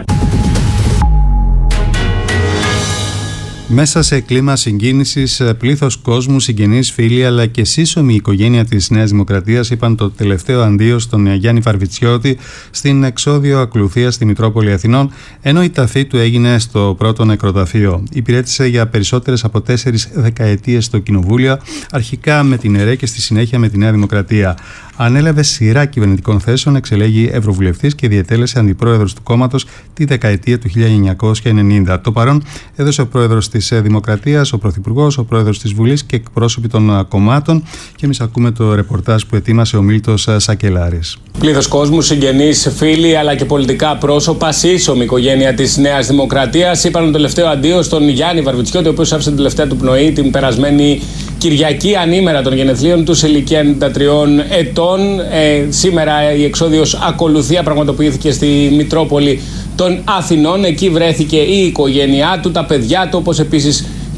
Μέσα σε κλίμα συγκίνησης, πλήθος κόσμου, συγγενείς, φίλοι αλλά και σύσσωμη οικογένεια της Νέας Δημοκρατίας είπαν το τελευταίο αντίο στον Γιάννη Βαρβιτσιώτη στην εξώδιο ακολουθία στη Μητρόπολη Αθηνών, ενώ η ταφή του έγινε στο πρώτο νεκροταφείο. Υπηρέτησε για περισσότερες από 4 δεκαετίες στο Κοινοβούλιο, αρχικά με την ΕΡΕ και στη συνέχεια με τη Νέα Δημοκρατία. Ανέλαβε σειρά κυβερνητικών θέσεων, εξελέγει ευρωβουλευτής και διετέλεσε αντιπρόεδρος του κόμματος τη δεκαετία του 1990. Το παρόν έδωσε ο πρόεδρος της Δημοκρατίας, ο πρωθυπουργός, ο πρόεδρος της Βουλής και εκπρόσωποι των κομμάτων. Και εμείς ακούμε το ρεπορτάζ που ετοίμασε ο Μίλτος Σακελάρης. Πλήθος κόσμου, συγγενείς, φίλοι αλλά και πολιτικά πρόσωπα, σύσσωμη οικογένεια της Νέας Δημοκρατίας είπαν το τελευταίο αντίο στον Γιάννη Βαρβιτσιώτη, ο οποίος άφησε την τελευταία του πνοή την περασμένη Κυριακή, ανήμερα των γενεθλίων του, σε ηλικία 93 ετών. Σήμερα η εξώδιος ακολουθία πραγματοποιήθηκε στη Μητρόπολη των Αθηνών. Εκεί βρέθηκε η οικογένειά του, τα παιδιά του, όπως επίσης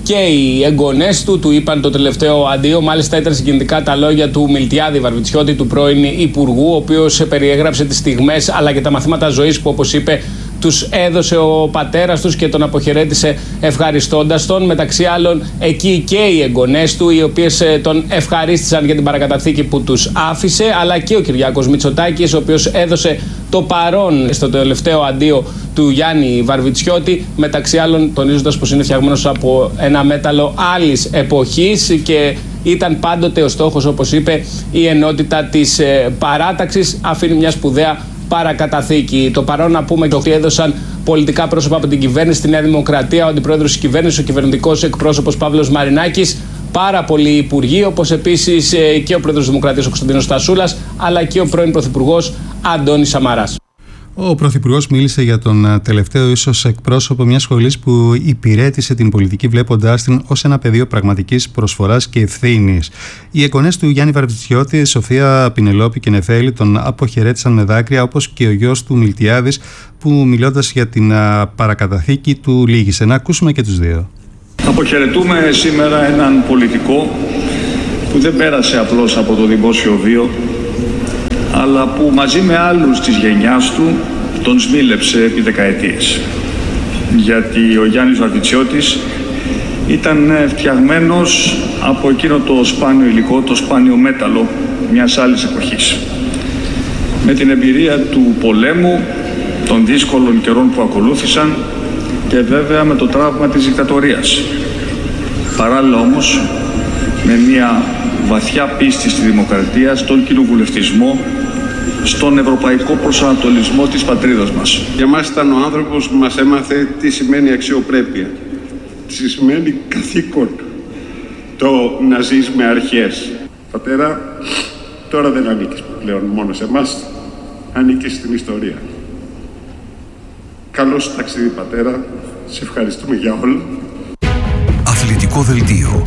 και οι εγγονές του είπαν το τελευταίο αντίο. Μάλιστα ήταν συγκινητικά τα λόγια του Μιλτιάδη Βαρβιτσιώτη, του πρώην Υπουργού, ο οποίος περιέγραψε τις στιγμές αλλά και τα μαθήματα ζωής που, όπως είπε, τους έδωσε ο πατέρας τους και τον αποχαιρέτησε ευχαριστώντας τον. Μεταξύ άλλων εκεί και οι εγγονές του, οι οποίες τον ευχαρίστησαν για την παρακαταθήκη που τους άφησε, αλλά και ο Κυριάκος Μητσοτάκης, ο οποίος έδωσε το παρόν στο τελευταίο αντίο του Γιάννη Βαρβιτσιώτη, μεταξύ άλλων τονίζοντας πως είναι φτιαγμένος από ένα μέταλλο άλλης εποχής και ήταν πάντοτε ο στόχος, όπως είπε, η ενότητα της παράταξης. Αφήνει μια σπουδαία παρακαταθήκη. Το παρόν να πούμε ότι έδωσαν πολιτικά πρόσωπα από την κυβέρνηση, τη Νέα Δημοκρατία, ο αντιπρόεδρος της κυβέρνησης, ο κυβερνητικός εκπρόσωπος Παύλος Μαρινάκης, πάρα πολλοί υπουργοί, όπως επίσης και ο πρόεδρος της Δημοκρατίας ο Κωνσταντίνος Στασούλας, αλλά και ο πρώην πρωθυπουργός Αντώνης Σαμαράς. Ο Πρωθυπουργός μίλησε για τον τελευταίο ίσως εκπρόσωπο μιας σχολής που υπηρέτησε την πολιτική βλέποντάς την ως ένα πεδίο πραγματικής προσφοράς και ευθύνης. Οι εγγονές του Γιάννη Βαρβιτσιώτη, Σοφία, Πινελόπη και Νεφέλη, τον αποχαιρέτησαν με δάκρυα, όπως και ο γιος του Μιλτιάδης, που μιλώντας για την παρακαταθήκη του λύγησε. Να ακούσουμε και τους δύο. Αποχαιρετούμε σήμερα έναν πολιτικό που δεν πέρασε απλώς από το δημόσιο βίο, αλλά που μαζί με άλλους της γενιάς του τον σμίλεψε επί δεκαετίες. Γιατί ο Γιάννης Βαρβιτσιώτης ήταν φτιαγμένος από εκείνο το σπάνιο υλικό, το σπάνιο μέταλλο μιας άλλης εποχής. Με την εμπειρία του πολέμου, των δύσκολων καιρών που ακολούθησαν και βέβαια με το τραύμα της δικτατορίας. Παράλληλα όμως με μια βαθιά πίστη στη δημοκρατία, στον κοινοβουλευτισμό, στον ευρωπαϊκό προσανατολισμό της πατρίδας μας. Για μας ήταν ο άνθρωπος που μας έμαθε τι σημαίνει αξιοπρέπεια, τι σημαίνει καθήκον, το να ζεις με αρχές. Πατέρα, τώρα δεν ανήκεις πλέον μόνο σε εμάς, ανήκεις στην ιστορία. Καλώς ταξίδι πατέρα, σε ευχαριστούμε για όλα. Αθλητικό δελτίο.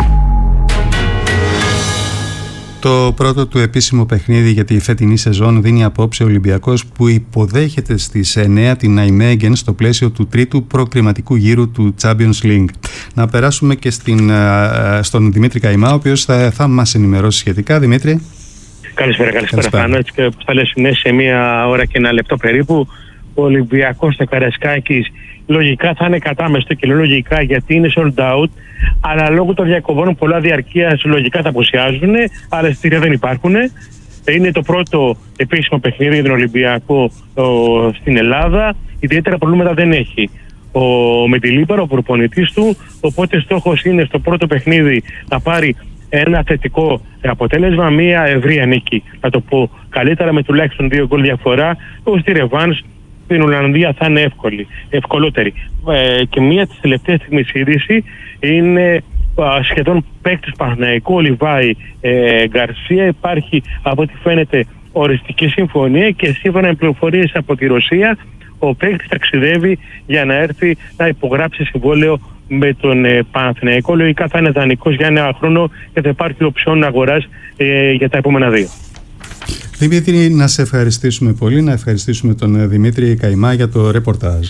Το πρώτο του επίσημο παιχνίδι για τη φετινή σεζόν δίνει απόψε ο Ολυμπιακός, που υποδέχεται στις 9 την Ναϊμέγεν στο πλαίσιο του τρίτου προκριματικού γύρου του Champions League. Να περάσουμε και στον Δημήτρη Καϊμά, ο οποίος θα μας ενημερώσει σχετικά. Δημήτρη. Καλησπέρα Φάνο. Έτσι και όπως θα λες, είναι σε 1 ώρα και 1 λεπτό περίπου. Ο Ολυμπιακός στο Καραϊσκάκης λογικά θα είναι κατάμεστο, και λέω λογικά γιατί είναι sold out, αλλά λόγω των διακοπών πολλά διαρκείας λογικά θα απουσιάζουν, αλλά εισιτήρια δεν υπάρχουν. Είναι το πρώτο επίσημο παιχνίδι για τον Ολυμπιακό στην Ελλάδα. Ιδιαίτερα προβλήματα δεν έχει ο Μεντιλίμπαρο, ο προπονητής του, οπότε στόχος είναι στο πρώτο παιχνίδι να πάρει ένα θετικό αποτέλεσμα, μια ευρεία νίκη. Να το πω καλύτερα, με τουλάχιστον 2 γκολ διαφορά, όπως στη ρεβάνς στην Ολλανδία θα είναι ευκολότερη. Και μία της τελευταίας στιγμής είδηση είναι σχεδόν παίκτης Παναθηναϊκού, ο Λιβάη Γκαρσία. Υπάρχει από ό,τι φαίνεται οριστική συμφωνία και σύμφωνα με πληροφορίες από τη Ρωσία, ο παίκτης ταξιδεύει για να έρθει να υπογράψει συμβόλαιο με τον Παναθηναϊκό. Λογικά θα είναι δανεικός για 1 χρόνο και θα υπάρχει οψιόν αγοράς για τα επόμενα 2. Δημήτρη, να σε ευχαριστήσουμε πολύ, να ευχαριστήσουμε τον Δημήτρη Καϊμά για το ρεπορτάζ.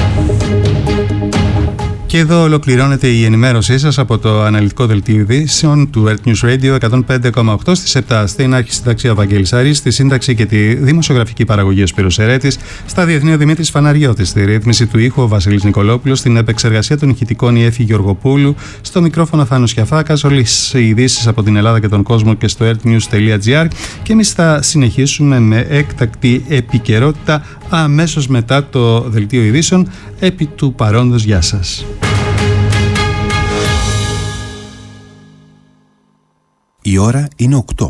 Και εδώ ολοκληρώνεται η ενημέρωσή σας από το αναλυτικό δελτίο ειδήσεων του Earth News Radio 105,8 στις 7. Στην αρχισυνταξία Βαγγέλης Άρης, στη σύνταξη και τη δημοσιογραφική παραγωγή ο Σπύρος Ερέτης, στα διεθνή ο Δημήτρης Φαναριώτης, στη ρύθμιση του ήχου ο Βασίλης Νικολόπουλος, στην επεξεργασία των ηχητικών η Έφη Γεωργοπούλου, στο μικρόφωνο Θάνος Κιαφάκας, όλες οι ειδήσεις από την Ελλάδα και τον κόσμο και στο earthnews.gr, και εμείς θα συνεχίσουμε με έκτακτη επικαιρότητα αμέσως μετά το δελτίο ειδήσεων. Επί του παρόντος, γεια σας. Η ώρα είναι 8.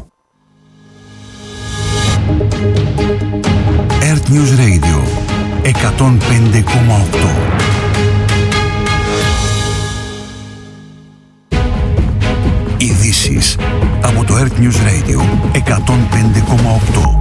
Earth News Radio 105,8. Ειδήσεις από το Earth News Radio 105,8.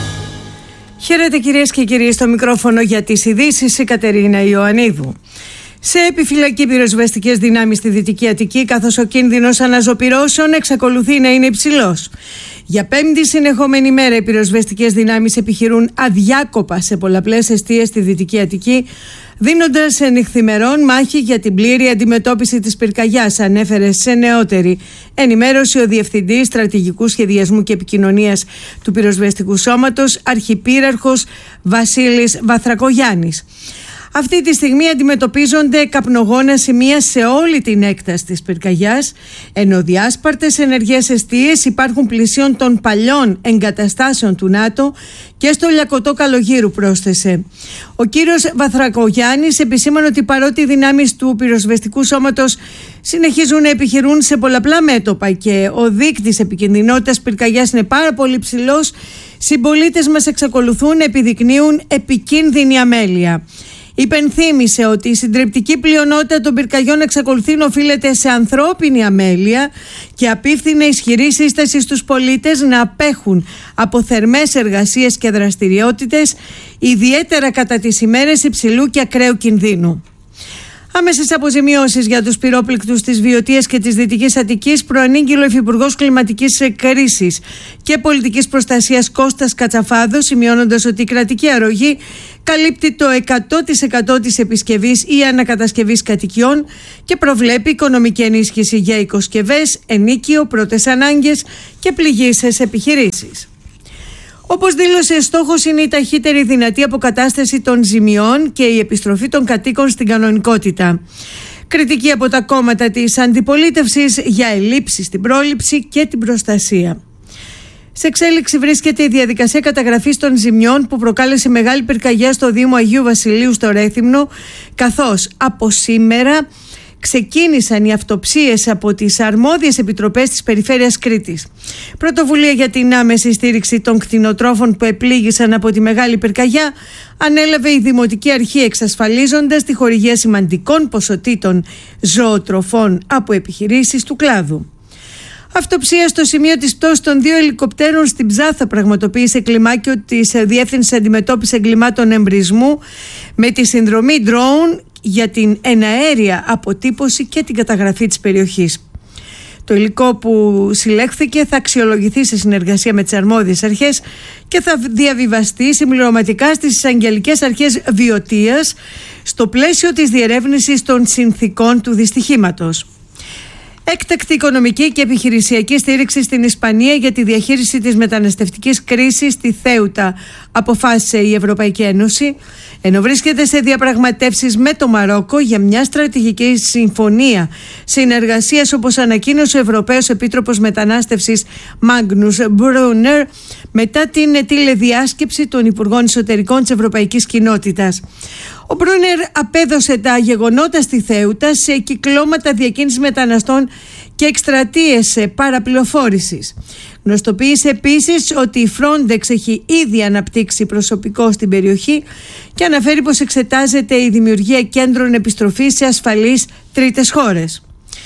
Χαίρετε κυρίες και κύριοι, στο μικρόφωνο για τις ειδήσεις η Κατερίνα Ιωαννίδου. Σε επιφυλακή πυροσβεστικές δυνάμεις στη Δυτική Αττική, καθώς ο κίνδυνος αναζωπυρώσεων εξακολουθεί να είναι υψηλός. Για πέμπτη συνεχόμενη μέρα οι πυροσβεστικές δυνάμεις επιχειρούν αδιάκοπα σε πολλαπλές εστίες στη Δυτική Αττική, δίνοντας νυχθημερών μάχη για την πλήρη αντιμετώπιση της πυρκαγιάς, ανέφερε σε νεότερη ενημέρωση ο Διευθυντής Στρατηγικού Σχεδιασμού και Επικοινωνίας του Πυροσβεστικού Σώματος, Αρχιπύραρχος Βασίλης Βαθρακογιάννης. Αυτή τη στιγμή αντιμετωπίζονται καπνογόνα σημεία σε όλη την έκταση της πυρκαγιάς, ενώ διάσπαρτες ενεργές εστίες υπάρχουν πλησίων των παλιών εγκαταστάσεων του ΝΑΤΟ και στο Λιακωτό Καλογύρου, πρόσθεσε. Ο κύριος Βαθρακογιάννης επισήμανε ότι παρότι οι δυνάμεις του πυροσβεστικού σώματος συνεχίζουν να επιχειρούν σε πολλαπλά μέτωπα και ο δείκτης επικινδυνότητας πυρκαγιάς είναι πάρα πολύ ψηλός, συμπολίτες μας εξακολουθούν να επιδεικνύουν επικίνδυνη αμέλεια. Υπενθύμησε ότι η συντριπτική πλειονότητα των πυρκαγιών εξακολουθεί να οφείλεται σε ανθρώπινη αμέλεια και απίφθινε ισχυρή σύσταση στους πολίτες να απέχουν από θερμές εργασίες και δραστηριότητες, ιδιαίτερα κατά τις ημέρες υψηλού και ακραίου κινδύνου. Άμεσες αποζημιώσεις για τους πυρόπληκτους της Βιωτίας και της Δυτικής Αττικής προανήγγειλε ο Υφυπουργός Κλιματικής Κρίσης και Πολιτικής Προστασίας Κώστας Κατσαφάδος, σημειώνοντας ότι η κρατική αρρωγή καλύπτει το 100% της επισκευής ή ανακατασκευής κατοικιών και προβλέπει οικονομική ενίσχυση για οικοσκευές, ενίκιο, πρώτες ανάγκες και πληγείσες επιχειρήσεις. Όπως δήλωσε, στόχος είναι η ταχύτερη δυνατή αποκατάσταση των ζημιών και η επιστροφή των κατοίκων στην κανονικότητα. Κριτική από τα κόμματα της αντιπολίτευσης για ελλείψεις στην πρόληψη και την προστασία. Σε εξέλιξη βρίσκεται η διαδικασία καταγραφής των ζημιών που προκάλεσε μεγάλη πυρκαγιά στο Δήμο Αγίου Βασιλείου στο Ρέθυμνο, καθώς από σήμερα ξεκίνησαν οι αυτοψίες από τις αρμόδιες επιτροπές της Περιφέρειας Κρήτης. Πρωτοβουλία για την άμεση στήριξη των κτηνοτρόφων που επλήγησαν από τη μεγάλη πυρκαγιά ανέλαβε η Δημοτική Αρχή, εξασφαλίζοντας τη χορηγία σημαντικών ποσοτήτων ζωοτροφών από επιχειρήσεις του κλάδου. Αυτοψία στο σημείο της πτώσης των 2 ελικοπτέρων στην Ψάθα πραγματοποίησε κλιμάκιο της Διεύθυνσης Αντιμετώπισης Εγκλημάτων Εμπρισμού με τη συνδρομή drone για την εναέρια αποτύπωση και την καταγραφή της περιοχής. Το υλικό που συλλέχθηκε θα αξιολογηθεί σε συνεργασία με τις αρμόδιες αρχές και θα διαβιβαστεί συμπληρωματικά στις εισαγγελικές αρχές Βιωτίας στο πλαίσιο της διερεύνησης των συνθηκών του δυστυχήματος. Έκτακτη οικονομική και επιχειρησιακή στήριξη στην Ισπανία για τη διαχείριση της μεταναστευτικής κρίσης στη Θέουτα, αποφάσισε η Ευρωπαϊκή Ένωση, ενώ βρίσκεται σε διαπραγματεύσεις με το Μαρόκο για μια στρατηγική συμφωνία συνεργασίας, όπως ανακοίνωσε ο Ευρωπαίος Επίτροπος Μετανάστευσης Μάγνους Μπρούνερ μετά την τηλεδιάσκεψη των Υπουργών Εσωτερικών της Ευρωπαϊκής Κοινότητας. Ο Μπρούνερ απέδωσε τα γεγονότα στη Θέουτα σε κυκλώματα διακίνησης μεταναστών και εκστρατείες παραπληροφόρησης. Γνωστοποίησε επίσης ότι η Frontex έχει ήδη αναπτύξει προσωπικό στην περιοχή και αναφέρει πως εξετάζεται η δημιουργία κέντρων επιστροφής σε ασφαλείς τρίτες χώρες.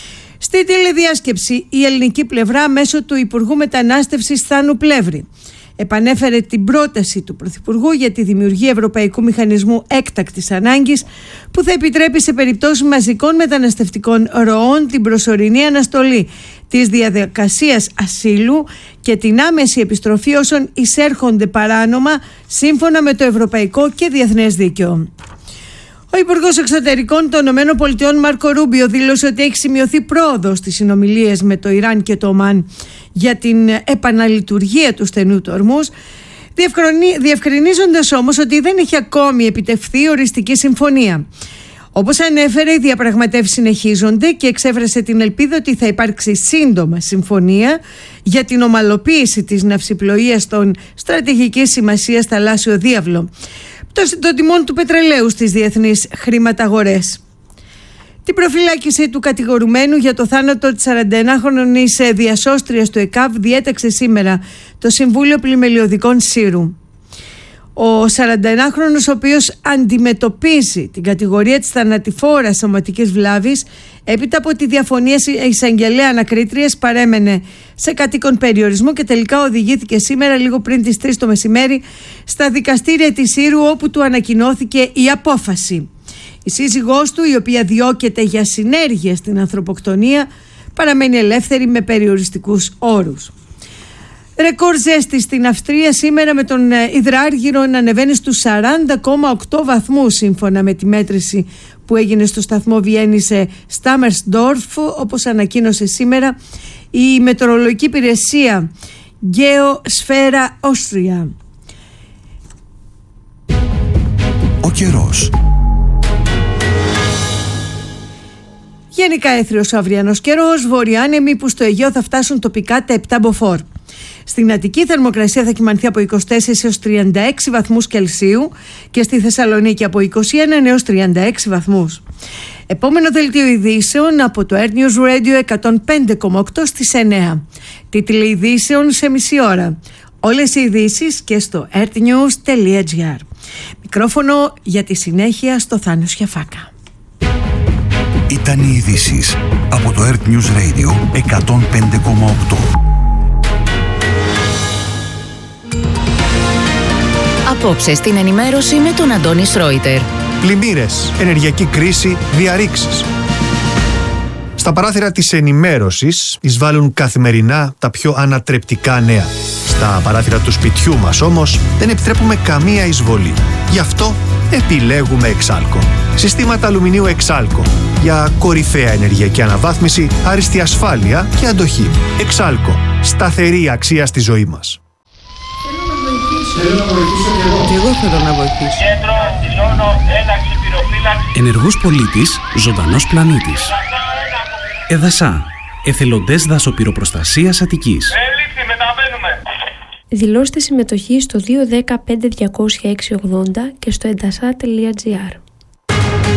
Στη τηλεδιάσκεψη η ελληνική πλευρά μέσω του Υπουργού Μετανάστευσης Θάνου Πλεύρη επανέφερε την πρόταση του Πρωθυπουργού για τη δημιουργία Ευρωπαϊκού Μηχανισμού Έκτακτης Ανάγκης που θα επιτρέπει σε περιπτώσεις μαζικών μεταναστευτικών ροών την προσωρινή αναστολή της διαδικασίας ασύλου και την άμεση επιστροφή όσων εισέρχονται παράνομα σύμφωνα με το ευρωπαϊκό και διεθνές δίκαιο. Ο Υπουργός Εξωτερικών των ΗΠΑ Μάρκο Ρούμπιο δήλωσε ότι έχει σημειωθεί πρόοδος στις συνομιλίες με το Ιράν και το Ομάν για την επαναλειτουργία του στενού του Ορμούζ, διευκρινίζοντας όμως ότι δεν έχει ακόμη επιτευχθεί οριστική συμφωνία. Όπως ανέφερε, οι διαπραγματεύσεις συνεχίζονται και εξέφρασε την ελπίδα ότι θα υπάρξει σύντομα συμφωνία για την ομαλοποίηση της ναυσιπλοείας στον στρατηγικής σημασίας θαλάσσιο διάβλο, το τιμών του πετρελαίου στις διεθνείς χρηματαγορές. Την προφυλάκηση του κατηγορουμένου για το θάνατο της 41χρονης διασώστριας του ΕΚΑΒ διέταξε σήμερα το Συμβούλιο Πλημελιωδικών Σύρου. Ο 41χρονος, ο οποίος αντιμετωπίζει την κατηγορία της θανατηφόρας σωματικής βλάβης έπειτα από τη διαφωνία εισαγγελέα ανακρίτριας, παρέμενε σε κατοίκον περιορισμό και τελικά οδηγήθηκε σήμερα λίγο πριν τις 3 το μεσημέρι στα δικαστήρια της Σύρου, όπου του ανακοινώθηκε η απόφαση. Η σύζυγός του, η οποία διώκεται για συνέργεια στην ανθρωποκτονία, παραμένει ελεύθερη με περιοριστικούς όρους. Ρεκόρ ζέστη στην Αυστρία σήμερα, με τον υδράργυρο να ανεβαίνει στους 40,8 βαθμούς σύμφωνα με τη μέτρηση που έγινε στο σταθμό Βιέννης Στάμερσντόρφ, όπως ανακοίνωσε σήμερα η μετεωρολογική υπηρεσία Geosphera Austria. Ο καιρός. Γενικά έθριος ο αυριανός καιρός, βορειάνεμοι που στο Αιγαίο θα φτάσουν τοπικά τα 7 μποφόρ. Στην Αττική η θερμοκρασία θα κυμανθεί από 24 έως 36 βαθμούς Κελσίου και στη Θεσσαλονίκη από 21 έως 36 βαθμούς. Επόμενο δελτίο ειδήσεων από το Earth News Radio 105,8 στις 9. Τίτλοι ειδήσεων σε μισή ώρα. Όλες οι ειδήσεις και στο earthnews.gr. Μικρόφωνο για τη συνέχεια στο Θάνο Σιαφάκα. Ήταν οι ειδήσεις από το Earth News Radio 105,8. Απόψε στην ενημέρωση με τον Αντώνη Σρόιτερ. Πλημμύρες, ενεργειακή κρίση, διαρρήξεις. Στα παράθυρα της ενημέρωσης εισβάλλουν καθημερινά τα πιο ανατρεπτικά νέα. Στα παράθυρα του σπιτιού μας όμως δεν επιτρέπουμε καμία εισβολή. Γι' αυτό επιλέγουμε Εξάλκο. Συστήματα αλουμινίου Εξάλκο για κορυφαία ενεργειακή αναβάθμιση, άριστη ασφάλεια και αντοχή. Εξάλκο. Σταθερή αξία στη ζωή μας. Θέλω να βοηθήσω και εγώ θέλω να βοηθήσω. Κέντρο, ζώνο, ένταξη, πυροφύλαξη. Ενεργός πολίτης, ζωντανός πλανήτης. ΕΔΑΣΑ, εθελοντές δασοπυροπροστασίας Αττικής. Έληξη, μεταβαίνουμε. Δηλώστε συμμετοχή στο 210 5200 680 και στο edasa.gr.